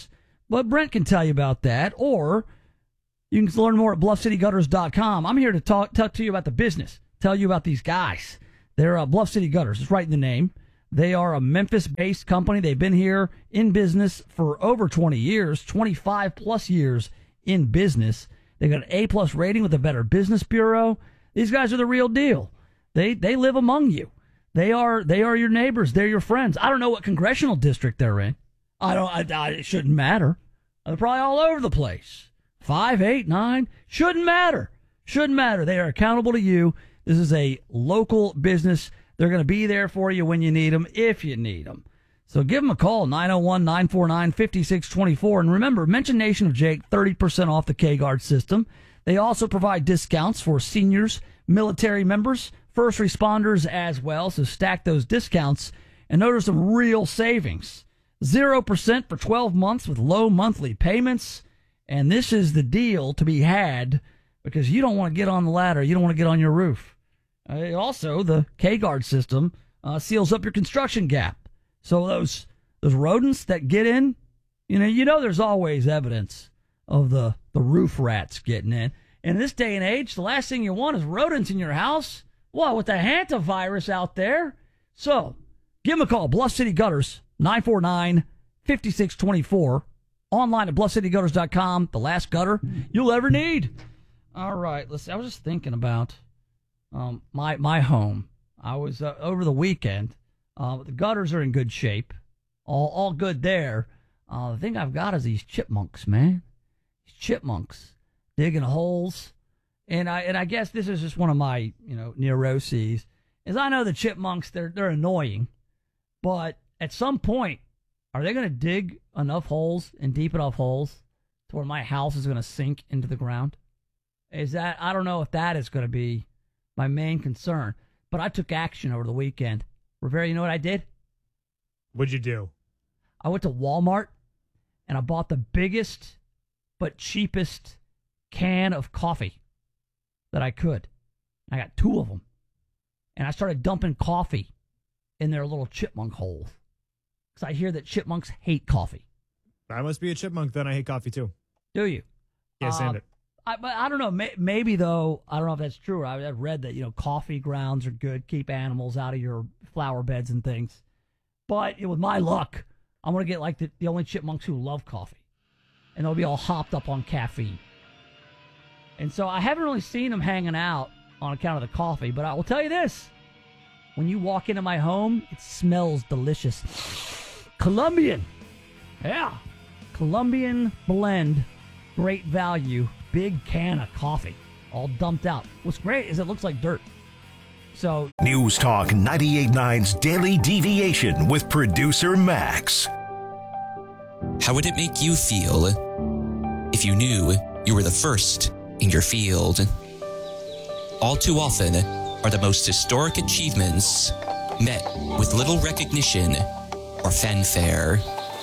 Speaker 1: but Brent can tell you about that, or you can learn more at bluff city gutters dot com. I'm here to talk, talk to you about the business, tell you about these guys. They're uh, Bluff City Gutters. It's right in the name. They are a Memphis-based company. They've been here in business for over twenty years, twenty-five plus years in business. They got an A-plus rating with the Better Business Bureau. These guys are the real deal. They they live among you. They are they are your neighbors. They're your friends. I don't know what congressional district they're in. I don't. I, I, it shouldn't matter. They're probably all over the place. Five, eight, nine. Shouldn't matter. Shouldn't matter. They are accountable to you. This is a local business. They're going to be there for you when you need them, if you need them. So give them a call, nine oh one, nine four nine, five six two four. And remember, mention Nation of Jake, thirty percent off the K-Guard system. They also provide discounts for seniors, military members, first responders as well. So stack those discounts and notice some real savings. zero percent for twelve months with low monthly payments. And this is the deal to be had because you don't want to get on the ladder. You don't want to get on your roof. Uh, also, the K-Guard system uh, seals up your construction gap. So those those rodents that get in, you know, you know there's always evidence of the, the roof rats getting in. In this day and age, the last thing you want is rodents in your house. Well, with the hantavirus out there. So give them a call, Bluff City Gutters, nine four nine, five six two four. Online at bluff city gutters dot com. The last gutter you'll ever need. All right, let's see. I was just thinking about um, my my home. I was uh, over the weekend. Uh, the gutters are in good shape. All all good there. Uh, the thing I've got is these chipmunks, man. These chipmunks digging holes. And I and I guess this is just one of my, you know, neuroses. Is I know the chipmunks, they're they're annoying. But at some point, are they going to dig enough holes and deep enough holes to where my house is going to sink into the ground? Is that, I don't know if that is going to be my main concern. But I took action over the weekend. Rivera, you know what I did?
Speaker 2: What'd you do?
Speaker 1: I went to Walmart and I bought the biggest but cheapest can of coffee that I could. I got two of them. And I started dumping coffee in their little chipmunk holes. Because I hear that chipmunks hate coffee.
Speaker 2: I must be a chipmunk, then I hate coffee too.
Speaker 1: Do you?
Speaker 2: Yeah, sand
Speaker 1: uh,
Speaker 2: it.
Speaker 1: I, but I don't know. May, maybe, though, I don't know if that's true. I, I've read that, you know, coffee grounds are good. Keep animals out of your flower beds and things. But you know, with my luck, I'm going to get like the, the only chipmunks who love coffee. And they'll be all hopped up on caffeine. And so I haven't really seen them hanging out on account of the coffee. But I will tell you this. When you walk into my home, it smells delicious. Colombian. Yeah. Colombian blend. Great value. Big can of coffee. All dumped out. What's great is it looks like dirt. So
Speaker 3: News Talk ninety-eight point nine's Daily Deviation with producer Max.
Speaker 4: How would it make you feel if you knew you were the first in your field? All too often are the most historic achievements met with little recognition or fanfare.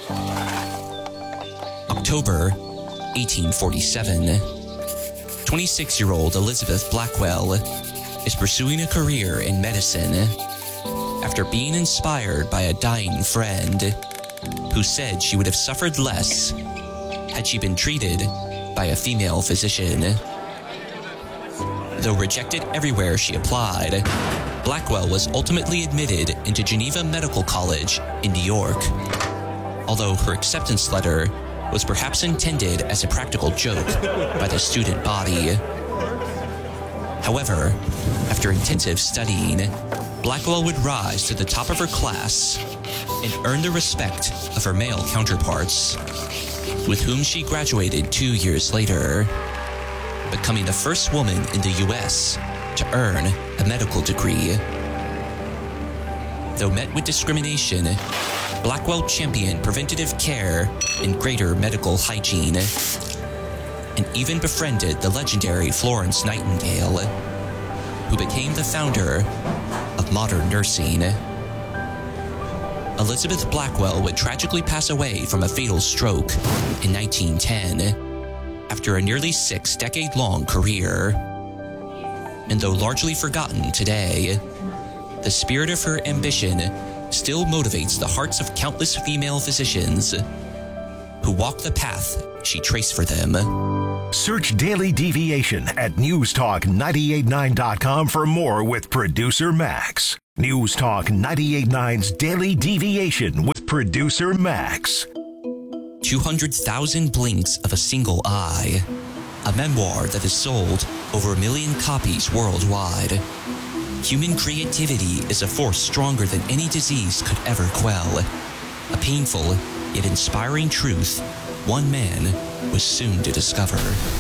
Speaker 4: October eighteen forty-seven. twenty-six-year-old Elizabeth Blackwell is pursuing a career in medicine after being inspired by a dying friend who said she would have suffered less had she been treated by a female physician. Though rejected everywhere she applied, Blackwell was ultimately admitted into Geneva Medical College in New York. Although her acceptance letter was perhaps intended as a practical joke by the student body. However, after intensive studying, Blackwell would rise to the top of her class and earn the respect of her male counterparts, with whom she graduated two years later, becoming the first woman in the U S to earn a medical degree. Though met with discrimination, Blackwell championed preventative care and greater medical hygiene, and even befriended the legendary Florence Nightingale, who became the founder of modern nursing. Elizabeth Blackwell would tragically pass away from a fatal stroke in nineteen ten after a nearly six-decade-long career. And though largely forgotten today, the spirit of her ambition still motivates the hearts of countless female physicians who walk the path she traced for them.
Speaker 3: Search Daily Deviation at news talk nine eight nine dot com for more with producer Max. News Talk ninety-eight point nine's Daily Deviation with producer Max.
Speaker 4: two hundred thousand blinks of a single eye. A memoir that has sold over a million copies worldwide. Human creativity is a force stronger than any disease could ever quell. A painful yet inspiring truth one man was soon to discover.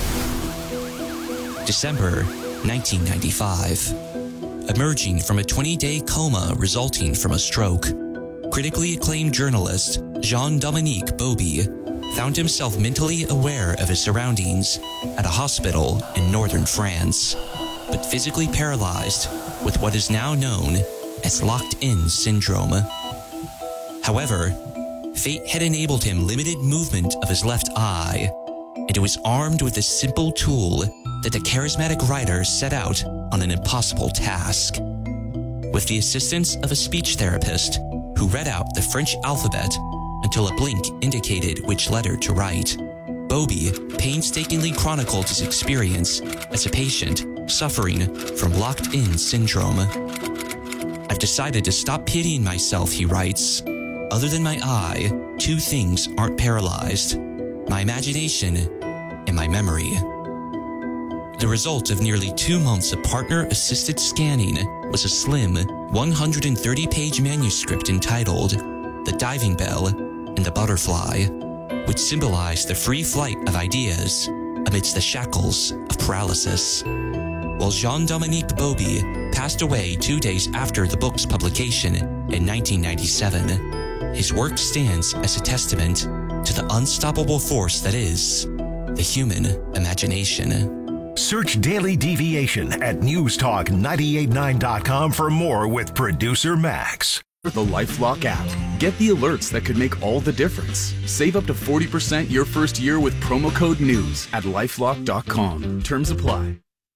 Speaker 4: December nineteen ninety-five. Emerging from a twenty-day coma resulting from a stroke, critically acclaimed journalist Jean-Dominique Bauby found himself mentally aware of his surroundings at a hospital in northern France, but physically paralyzed with what is now known as locked-in syndrome. However, fate had enabled him limited movement of his left eye, and he was armed with a simple tool that the charismatic writer set out on an impossible task. With the assistance of a speech therapist who read out the French alphabet until a blink indicated which letter to write, Bauby painstakingly chronicled his experience as a patient suffering from locked-in syndrome. I've decided to stop pitying myself, he writes. Other than my eye, two things aren't paralyzed: my imagination and my memory. The result of nearly two months of partner-assisted scanning was a slim one hundred thirty page manuscript entitled The Diving Bell and the Butterfly, which symbolized the free flight of ideas amidst the shackles of paralysis. While Jean-Dominique Bauby passed away two days after the book's publication in nineteen ninety-seven, his work stands as a testament to the unstoppable force that is the human imagination.
Speaker 3: Search Daily Deviation at news talk nine eight nine dot com for more with producer Max.
Speaker 13: The LifeLock app. Get the alerts that could make all the difference. Save up to forty percent your first year with promo code NEWS at lifelock dot com. Terms apply.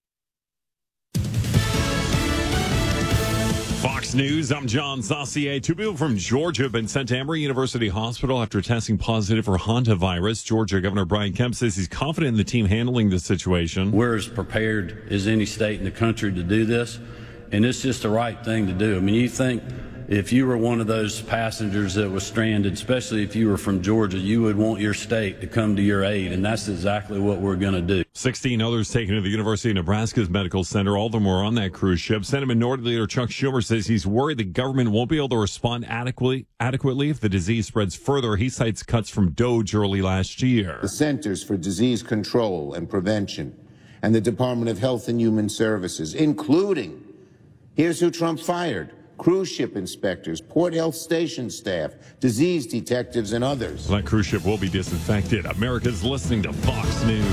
Speaker 5: Fox News, I'm John Saucier. Two people from Georgia have been sent to Emory University Hospital after testing positive for hantavirus. Georgia Governor Brian Kemp says he's confident in the team handling the situation.
Speaker 21: We're as prepared as any state in the country to do this, and it's just the right thing to do. I mean, you think if you were one of those passengers that was stranded, especially if you were from Georgia, you would want your state to come to your aid, and that's exactly what we're going to do.
Speaker 5: sixteen others taken to the University of Nebraska's medical center. All of them were on that cruise ship. Senate Minority Leader Chuck Schumer says he's worried the government won't be able to respond adequately, adequately if the disease spreads further. He cites cuts from DOGE early last year.
Speaker 23: The Centers for Disease Control and Prevention and the Department of Health and Human Services, including, here's who Trump fired: cruise ship inspectors, port health station staff, disease detectives, and others.
Speaker 5: That cruise ship will be disinfected. America's listening to Fox News.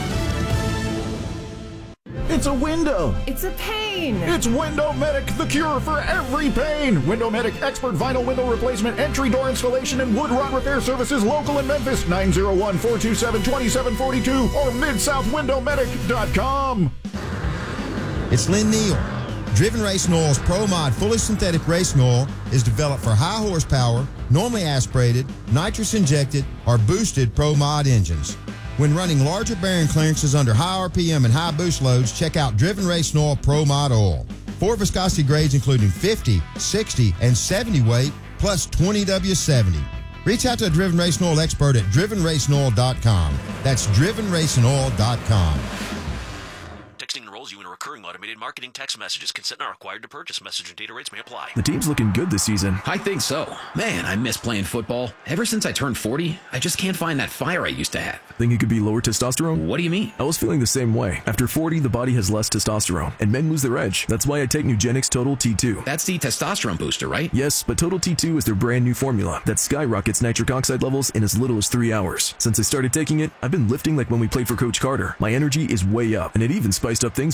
Speaker 2: It's a window.
Speaker 24: It's a pain.
Speaker 2: It's Window Medic, the cure for every pain. Window Medic, expert vinyl window replacement, entry door installation, and wood rot repair services local in Memphis. nine oh one, four two seven, two seven four two or mid south window medic dot com.
Speaker 25: It's Lynn Neal. Driven Racing Oil's ProMod fully synthetic racing oil is developed for high horsepower, normally aspirated, nitrous injected, or boosted ProMod engines. When running larger bearing clearances under high R P M and high boost loads, check out Driven Racing Oil ProMod oil. Four viscosity grades including fifty, sixty, and seventy weight, plus twenty W seventy. Reach out to a Driven Racing Oil expert at driven racing oil dot com. That's driven racing oil dot com.
Speaker 26: Texting enrolls you in a recurring automated marketing text messages. Consent not required to purchase. Message and data rates may apply.
Speaker 27: The team's looking good this season.
Speaker 28: I think so. Man, I miss playing football. Ever since I turned forty, I just can't find that fire I used to have.
Speaker 27: Think it could be lower testosterone?
Speaker 28: What do you mean?
Speaker 27: I was feeling the same way. After forty, the body has less testosterone, and men lose their edge. That's why I take Nugenix Total T two.
Speaker 28: That's the testosterone booster, right?
Speaker 27: Yes, but Total T two is their brand new formula that skyrockets nitric oxide levels in as little as three hours. Since I started taking it, I've been lifting like when we played for Coach Carter. My energy is way up, and it even spiced up things between me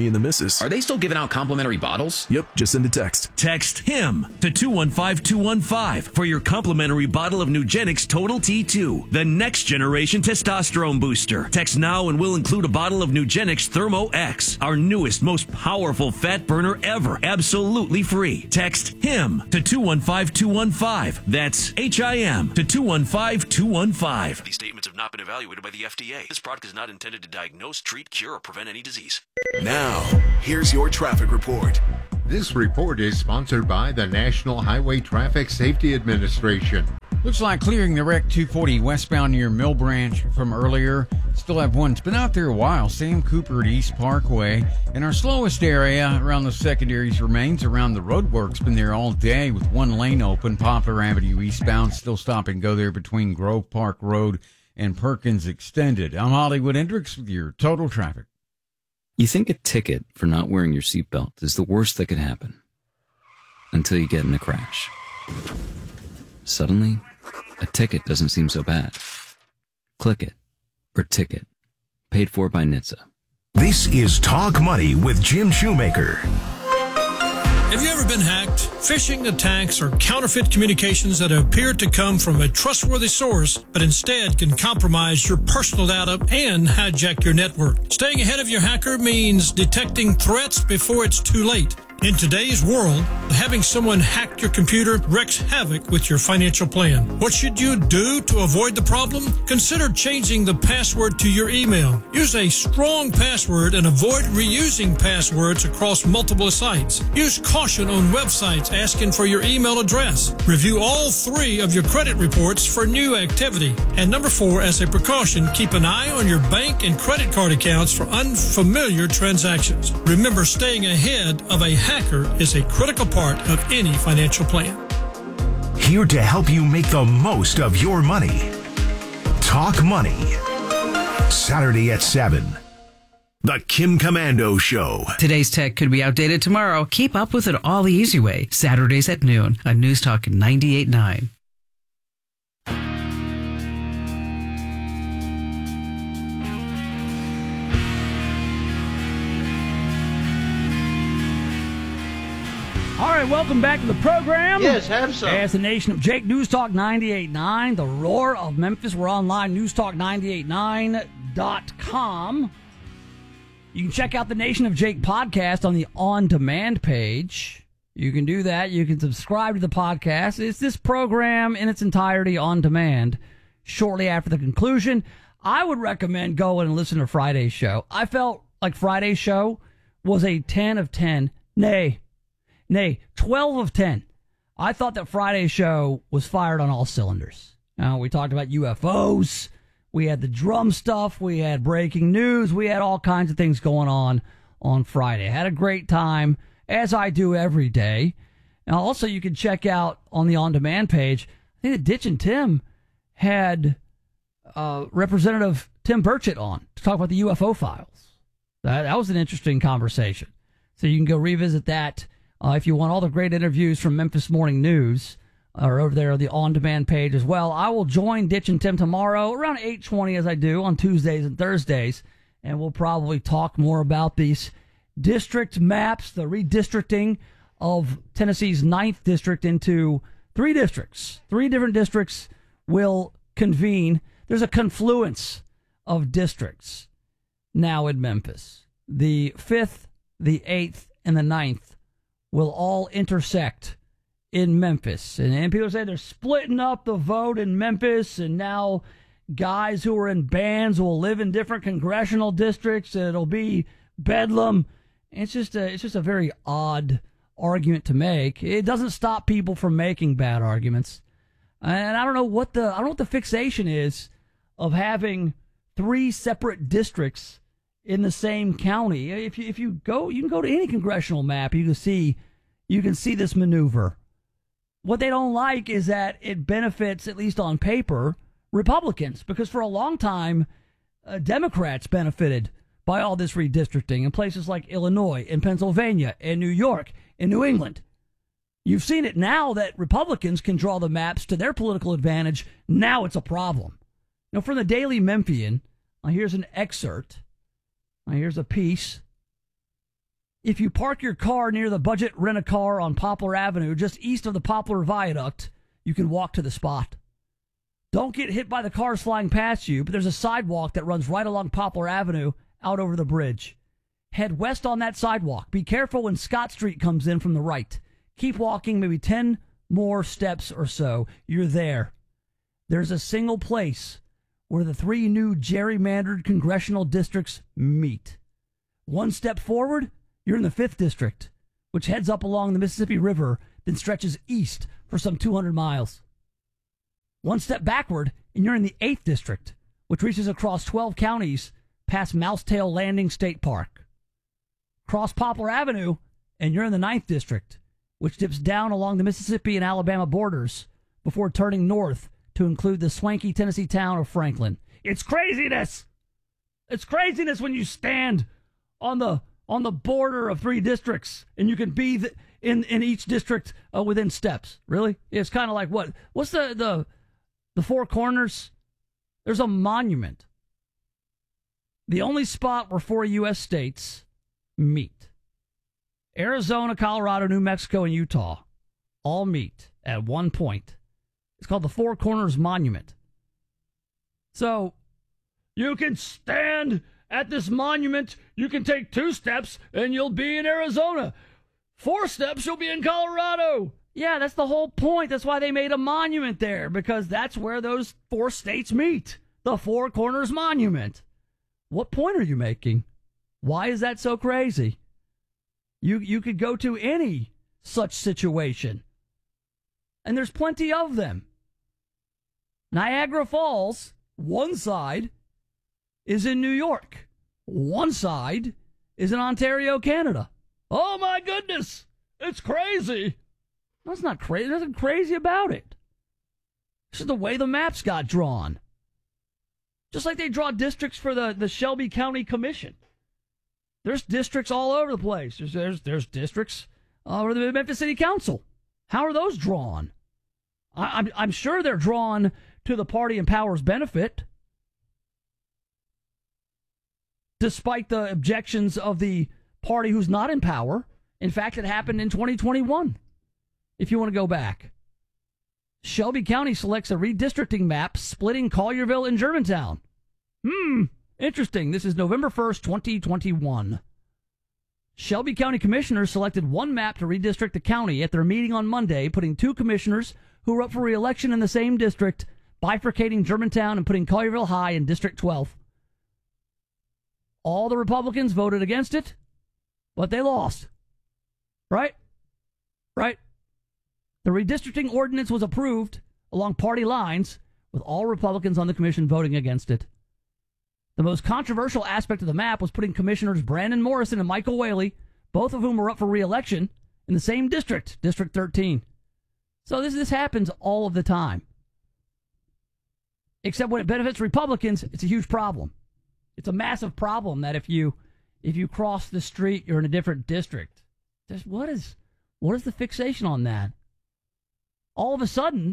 Speaker 27: and the missus.
Speaker 28: Are they still giving out complimentary bottles?
Speaker 27: Yep, just send a text.
Speaker 6: Text HIM to two one five two one five for your complimentary bottle of Nugenix Total T two, the next generation testosterone booster. Text now and we'll include a bottle of Nugenix Thermo X, our newest, most powerful fat burner ever, absolutely free. Text HIM to two one five two one five. That's H I M to two one five two one five.
Speaker 26: These statements have not been evaluated by the F D A. This product is not intended to diagnose, treat, cure, or prevent any disease.
Speaker 3: Now, here's your traffic report.
Speaker 14: This report is sponsored by the National Highway Traffic Safety Administration.
Speaker 15: Looks like clearing the wreck two forty westbound near Mill Branch from earlier. Still have one. It's been out there a while. Sam Cooper at East Parkway. And our slowest area around the secondaries remains around the roadworks. Been there all day with one lane open. Poplar Avenue eastbound. Still stop and go there between Grove Park Road and Perkins Extended. I'm Hollywood Hendricks with your total traffic.
Speaker 16: You think a ticket for not wearing your seatbelt is the worst that could happen until you get in a crash. Suddenly, a ticket doesn't seem so bad. Click it or ticket. Paid for by N H T S A.
Speaker 3: This is Talk Money with Jim Shoemaker.
Speaker 7: Have you ever been hacked? Phishing attacks or counterfeit communications that appear to come from a trustworthy source, but instead can compromise your personal data and hijack your network. Staying ahead of your hacker means detecting threats before it's too late. In today's world, having someone hack your computer wreaks havoc with your financial plan. What should you do to avoid the problem? Consider changing the password to your email. Use a strong password and avoid reusing passwords across multiple sites. Use caution on websites asking for your email address. Review all three of your credit reports for new activity. And number four, as a precaution, keep an eye on your bank and credit card accounts for unfamiliar transactions. Remember, staying ahead of a hacker is a critical part of any financial plan.
Speaker 3: Here to help you make the most of your money. Talk Money. Saturday at seven. The Kim Commando Show.
Speaker 8: Today's tech could be outdated tomorrow. Keep up with it all the easy way. Saturdays at noon on News Talk ninety-eight point nine.
Speaker 1: All right, welcome back to the program.
Speaker 17: Yes, have some.
Speaker 1: As the Nation of Jake, News Talk ninety-eight point nine, the roar of Memphis. We're online, news talk ninety-eight nine dot com. You can check out the Nation of Jake podcast on the on-demand page. You can do that. You can subscribe to the podcast. It's this program in its entirety on demand shortly after the conclusion. I would recommend going and listen to Friday's show. I felt like Friday's show was a ten of ten. Nay. Nay, twelve of ten. I thought that Friday's show was fired on all cylinders. Now, we talked about U F Os. We had the drum stuff. We had breaking news. We had all kinds of things going on on Friday. I had a great time, as I do every day. Now, also, you can check out on the on-demand page, I think that Ditch and Tim had uh, Representative Tim Burchett on to talk about the U F O files. That, that was an interesting conversation. So you can go revisit that. Uh, if you want all the great interviews from Memphis Morning News, are over there on the on-demand page as well. I will join Ditch and Tim tomorrow around eight twenty, as I do on Tuesdays and Thursdays, and we'll probably talk more about these district maps, the redistricting of Tennessee's ninth district into three districts. Three different districts will convene. There's a confluence of districts now in Memphis. The fifth, the eighth, and the ninth will all intersect in Memphis. And, and people say they're splitting up the vote in Memphis, and now guys who are in bands will live in different congressional districts, and it'll be bedlam. It's just a, it's just a very odd argument to make. It doesn't stop people from making bad arguments. And I don't know what the I don't know what the fixation is of having three separate districts in the same county. If you if you go, you can go to any congressional map. You can see you can see this maneuver. What they don't like is that it benefits, at least on paper, Republicans, because for a long time, uh, Democrats benefited by all this redistricting in places like Illinois, in Pennsylvania, in New York, in New England. You've seen it now that Republicans can draw the maps to their political advantage. Now it's a problem. Now, from the Daily Memphian, uh, here's an excerpt. Uh, here's a piece if you park your car near the Budget Rent-A-Car on Poplar Avenue, just east of the Poplar Viaduct, you can walk to the spot. Don't get hit by the cars flying past you, but there's a sidewalk that runs right along Poplar Avenue out over the bridge. Head west on that sidewalk. Be careful when Scott Street comes in from the right. Keep walking maybe ten more steps or so. You're there. There's a single place where the three new gerrymandered congressional districts meet. One step forward, you're in the fifth District, which heads up along the Mississippi River, then stretches east for some two hundred miles. One step backward, and you're in the eighth District, which reaches across twelve counties past Mousetail Landing State Park. Cross Poplar Avenue, and you're in the ninth District, which dips down along the Mississippi and Alabama borders before turning north to include the swanky Tennessee town of Franklin. It's craziness! It's craziness when you stand on the on the border of three districts, and you can be the, in, in each district uh, within steps. Really? It's kind of like what? What's the, the, the Four Corners? There's a monument. The only spot where four U S states meet. Arizona, Colorado, New Mexico, and Utah all meet at one point. It's called the Four Corners Monument. So, you can stand at this monument, you can take two steps, and you'll be in Arizona. Four steps, you'll be in Colorado. Yeah, that's the whole point. That's why they made a monument there, because that's where those four states meet. The Four Corners Monument. What point are you making? Why is that so crazy? You you could go to any such situation. And there's plenty of them. Niagara Falls, one side, is in New York. One side is in Ontario, Canada. Oh, my goodness. It's crazy. That's not crazy. There's nothing crazy about it. This is the way the maps got drawn. Just like they draw districts for the, the Shelby County Commission. There's districts all over the place. There's there's, there's districts uh, for the Memphis City Council. How are those drawn? I, I'm, I'm sure they're drawn to the party in power's benefit, despite the objections of the party who's not in power. In fact, it happened in twenty twenty-one, if you want to go back. Shelby County selects a redistricting map splitting Collierville and Germantown. Hmm, interesting. This is November first, twenty twenty-one. Shelby County commissioners selected one map to redistrict the county at their meeting on Monday, putting two commissioners who were up for re-election in the same district, bifurcating Germantown and putting Collierville High in District twelve. All the Republicans voted against it, but they lost. Right? Right? The redistricting ordinance was approved along party lines, with all Republicans on the commission voting against it. The most controversial aspect of the map was putting Commissioners Brandon Morrison and Michael Whaley, both of whom were up for re-election, in the same district, District thirteen. So this this happens all of the time. Except when it benefits Republicans, it's a huge problem. It's a massive problem that if you if you cross the street, you're in a different district. Just what is what is the fixation on that? All of a sudden,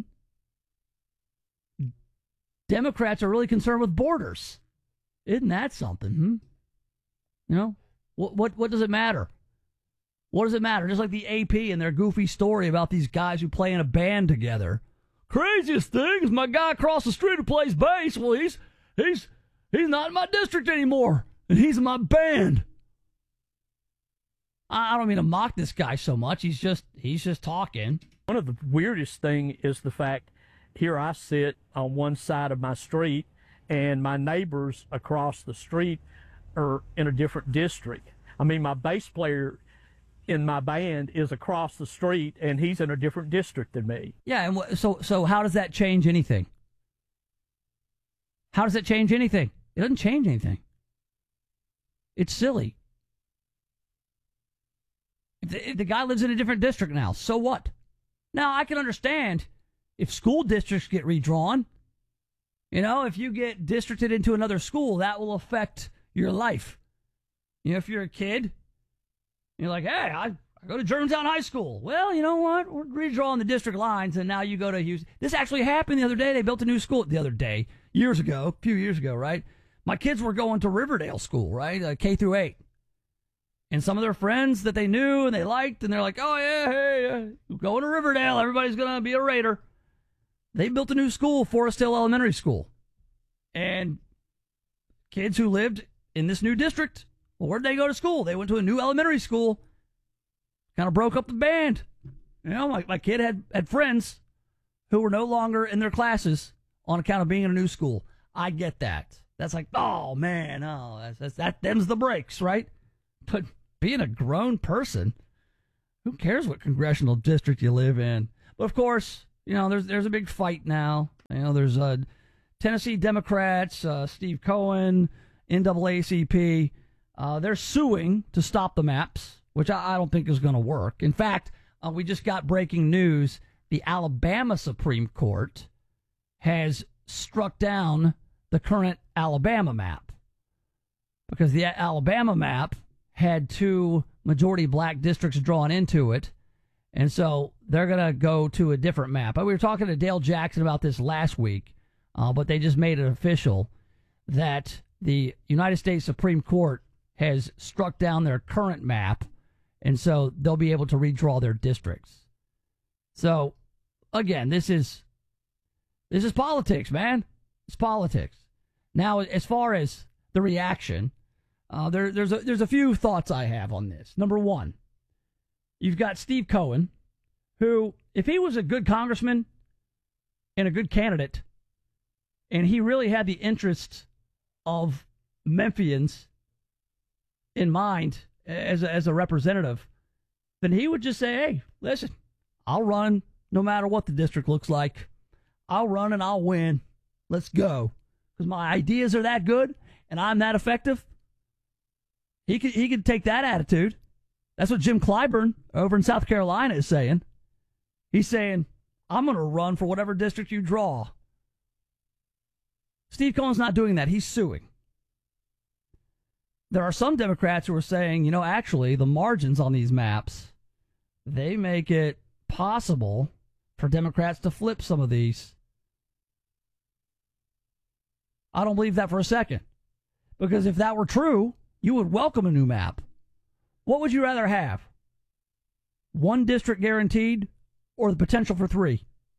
Speaker 1: Democrats are really concerned with borders. Isn't that something? Hmm? You know, what what what does it matter? What does it matter? Just like the A P and their goofy story about these guys who play in a band together. Craziest thing is my guy across the street who plays bass. Well, he's he's he's not in my district anymore, and he's in my band. I don't mean to mock this guy so much. He's just he's just talking.
Speaker 9: One of the weirdest thing is the fact here I sit on one side of my street, and my neighbors across the street are in a different district. I mean, my bass player in my band is across the street, and he's in a different district than me.
Speaker 1: Yeah, and wh- so so how does that change anything? How does it change anything? It doesn't change anything. It's silly. If the, if the guy lives in a different district now, so what? Now, I can understand if school districts get redrawn. You know, if you get districted into another school, that will affect your life. You know, if you're a kid, you're like, hey, I, I go to Germantown High School. Well, you know what? We're redrawing the district lines, and now you go to Houston. This actually happened the other day. They built a new school the other day, years ago, a few years ago, right? My kids were going to Riverdale School, right, uh, K through eight. And some of their friends that they knew and they liked, and they're like, oh, yeah, hey, uh, going to Riverdale. Everybody's going to be a Raider. They built a new school, Forest Hill Elementary School. And kids who lived in this new district, well, where'd they go to school? They went to a new elementary school. Kind of broke up the band. You know, my, my kid had, had friends who were no longer in their classes on account of being in a new school. I get that. That's like, oh, man, oh, that's, that's, that them's the breaks, right? But being a grown person, who cares what congressional district you live in? But, of course, you know, there's there's a big fight now. You know, there's uh, Tennessee Democrats, uh, Steve Cohen, N double A C P. Uh, they're suing to stop the maps, which I, I don't think is going to work. In fact, uh, we just got breaking news. The Alabama Supreme Court has struck down the current Alabama map because the Alabama map had two majority black districts drawn into it, and so they're going to go to a different map. We were talking to Dale Jackson about this last week, uh, but they just made it official that the United States Supreme Court has struck down their current map, and so they'll be able to redraw their districts. So, again, this is this is politics, man. It's politics. Now, as far as the reaction, uh, there, there's a, there's a few thoughts I have on this. Number one, you've got Steve Cohen, who, if he was a good congressman and a good candidate, and he really had the interests of Memphians in mind as a, as a representative, then he would just say, hey, listen, I'll run no matter what the district looks like. I'll run and I'll win. Let's go. Because my ideas are that good and I'm that effective. He could, he could take that attitude. That's what Jim Clyburn over in South Carolina is saying. He's saying, I'm going to run for whatever district you draw. Steve Cohen's not doing that. He's suing. There are some Democrats who are saying, you know, actually, the margins on these maps, they make it possible for Democrats to flip some of these. I don't believe that for a second. Because if that were true, you would welcome a new map. What would you rather have? One district guaranteed or the potential for three?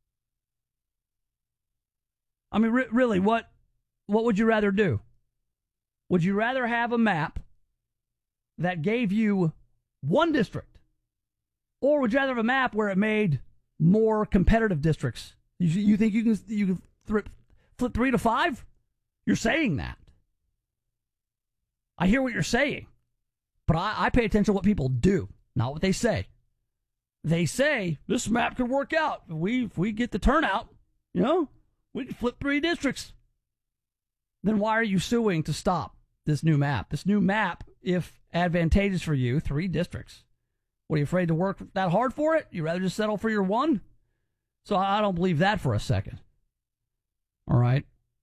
Speaker 1: I mean, re- really, what what would you rather do? Would you rather have a map that gave you one district? Or would you rather have a map where it made more competitive districts? You, you think you can you can th- flip three to five? You're saying that. I hear what you're saying. But I, I pay attention to what people do, not what they say. They say, this map could work out. If we, if we get the turnout, you know, we can flip three districts. Then why are you suing to stop this new map? This new map, if advantageous for you, three districts. What, are you afraid to work that hard for it? You rather just settle for your one? So I don't believe that for a second. All right.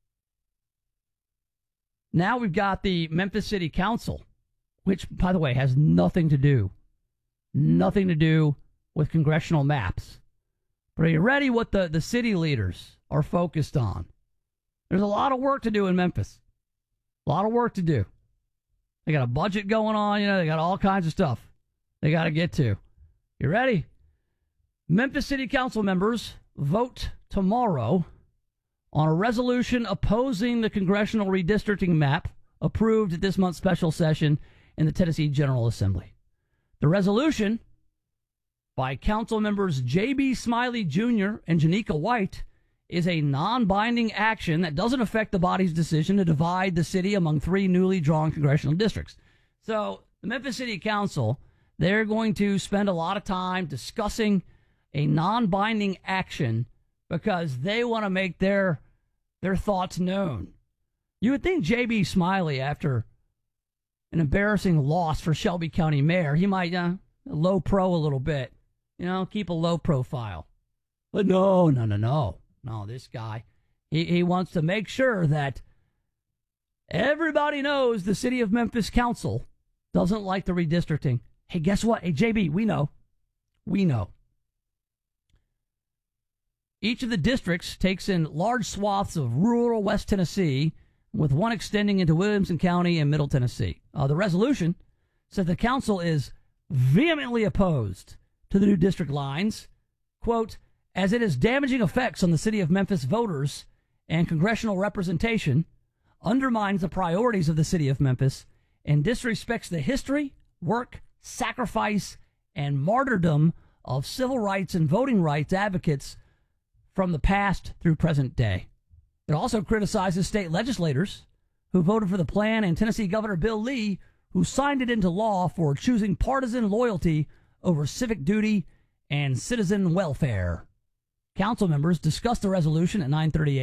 Speaker 1: Now we've got the Memphis City Council, which, by the way, has nothing to do, nothing to do with congressional maps. But are you ready what the, the city leaders are focused on? There's a lot of work to do in Memphis. A lot of work to do. They got a budget going on, you know, they got all kinds of stuff they got to get to. You ready? Memphis City Council members vote tomorrow on a resolution opposing the congressional redistricting map approved at this month's special session in the Tennessee General Assembly. The resolution by council members J B. Smiley Junior and Janika White is a non-binding action that doesn't affect the body's decision to divide the city among three newly drawn congressional districts. So the Memphis City Council, they're going to spend a lot of time discussing a non-binding action because they want to make their their thoughts known. You would think J B. Smiley, after an embarrassing loss for Shelby County Mayor, he might uh, low pro a little bit, you know, keep a low profile. But no, no, no, no, no. This guy, he he wants to make sure that everybody knows the City of Memphis Council doesn't like the redistricting. Hey, guess what? Hey, J B, we know, we know. Each of the districts takes in large swaths of rural West Tennessee, with one extending into Williamson County and Middle Tennessee. Uh, the resolution said the council is vehemently opposed to the new district lines, quote, as it has damaging effects on the city of Memphis voters and congressional representation, undermines the priorities of the city of Memphis, and disrespects the history, work, sacrifice, and martyrdom of civil rights and voting rights advocates from the past through present day. It also criticizes state legislators who voted for the plan and Tennessee Governor Bill Lee, who signed it into law for choosing partisan loyalty over civic duty and citizen welfare. Council members discussed the resolution at nine thirty a.m.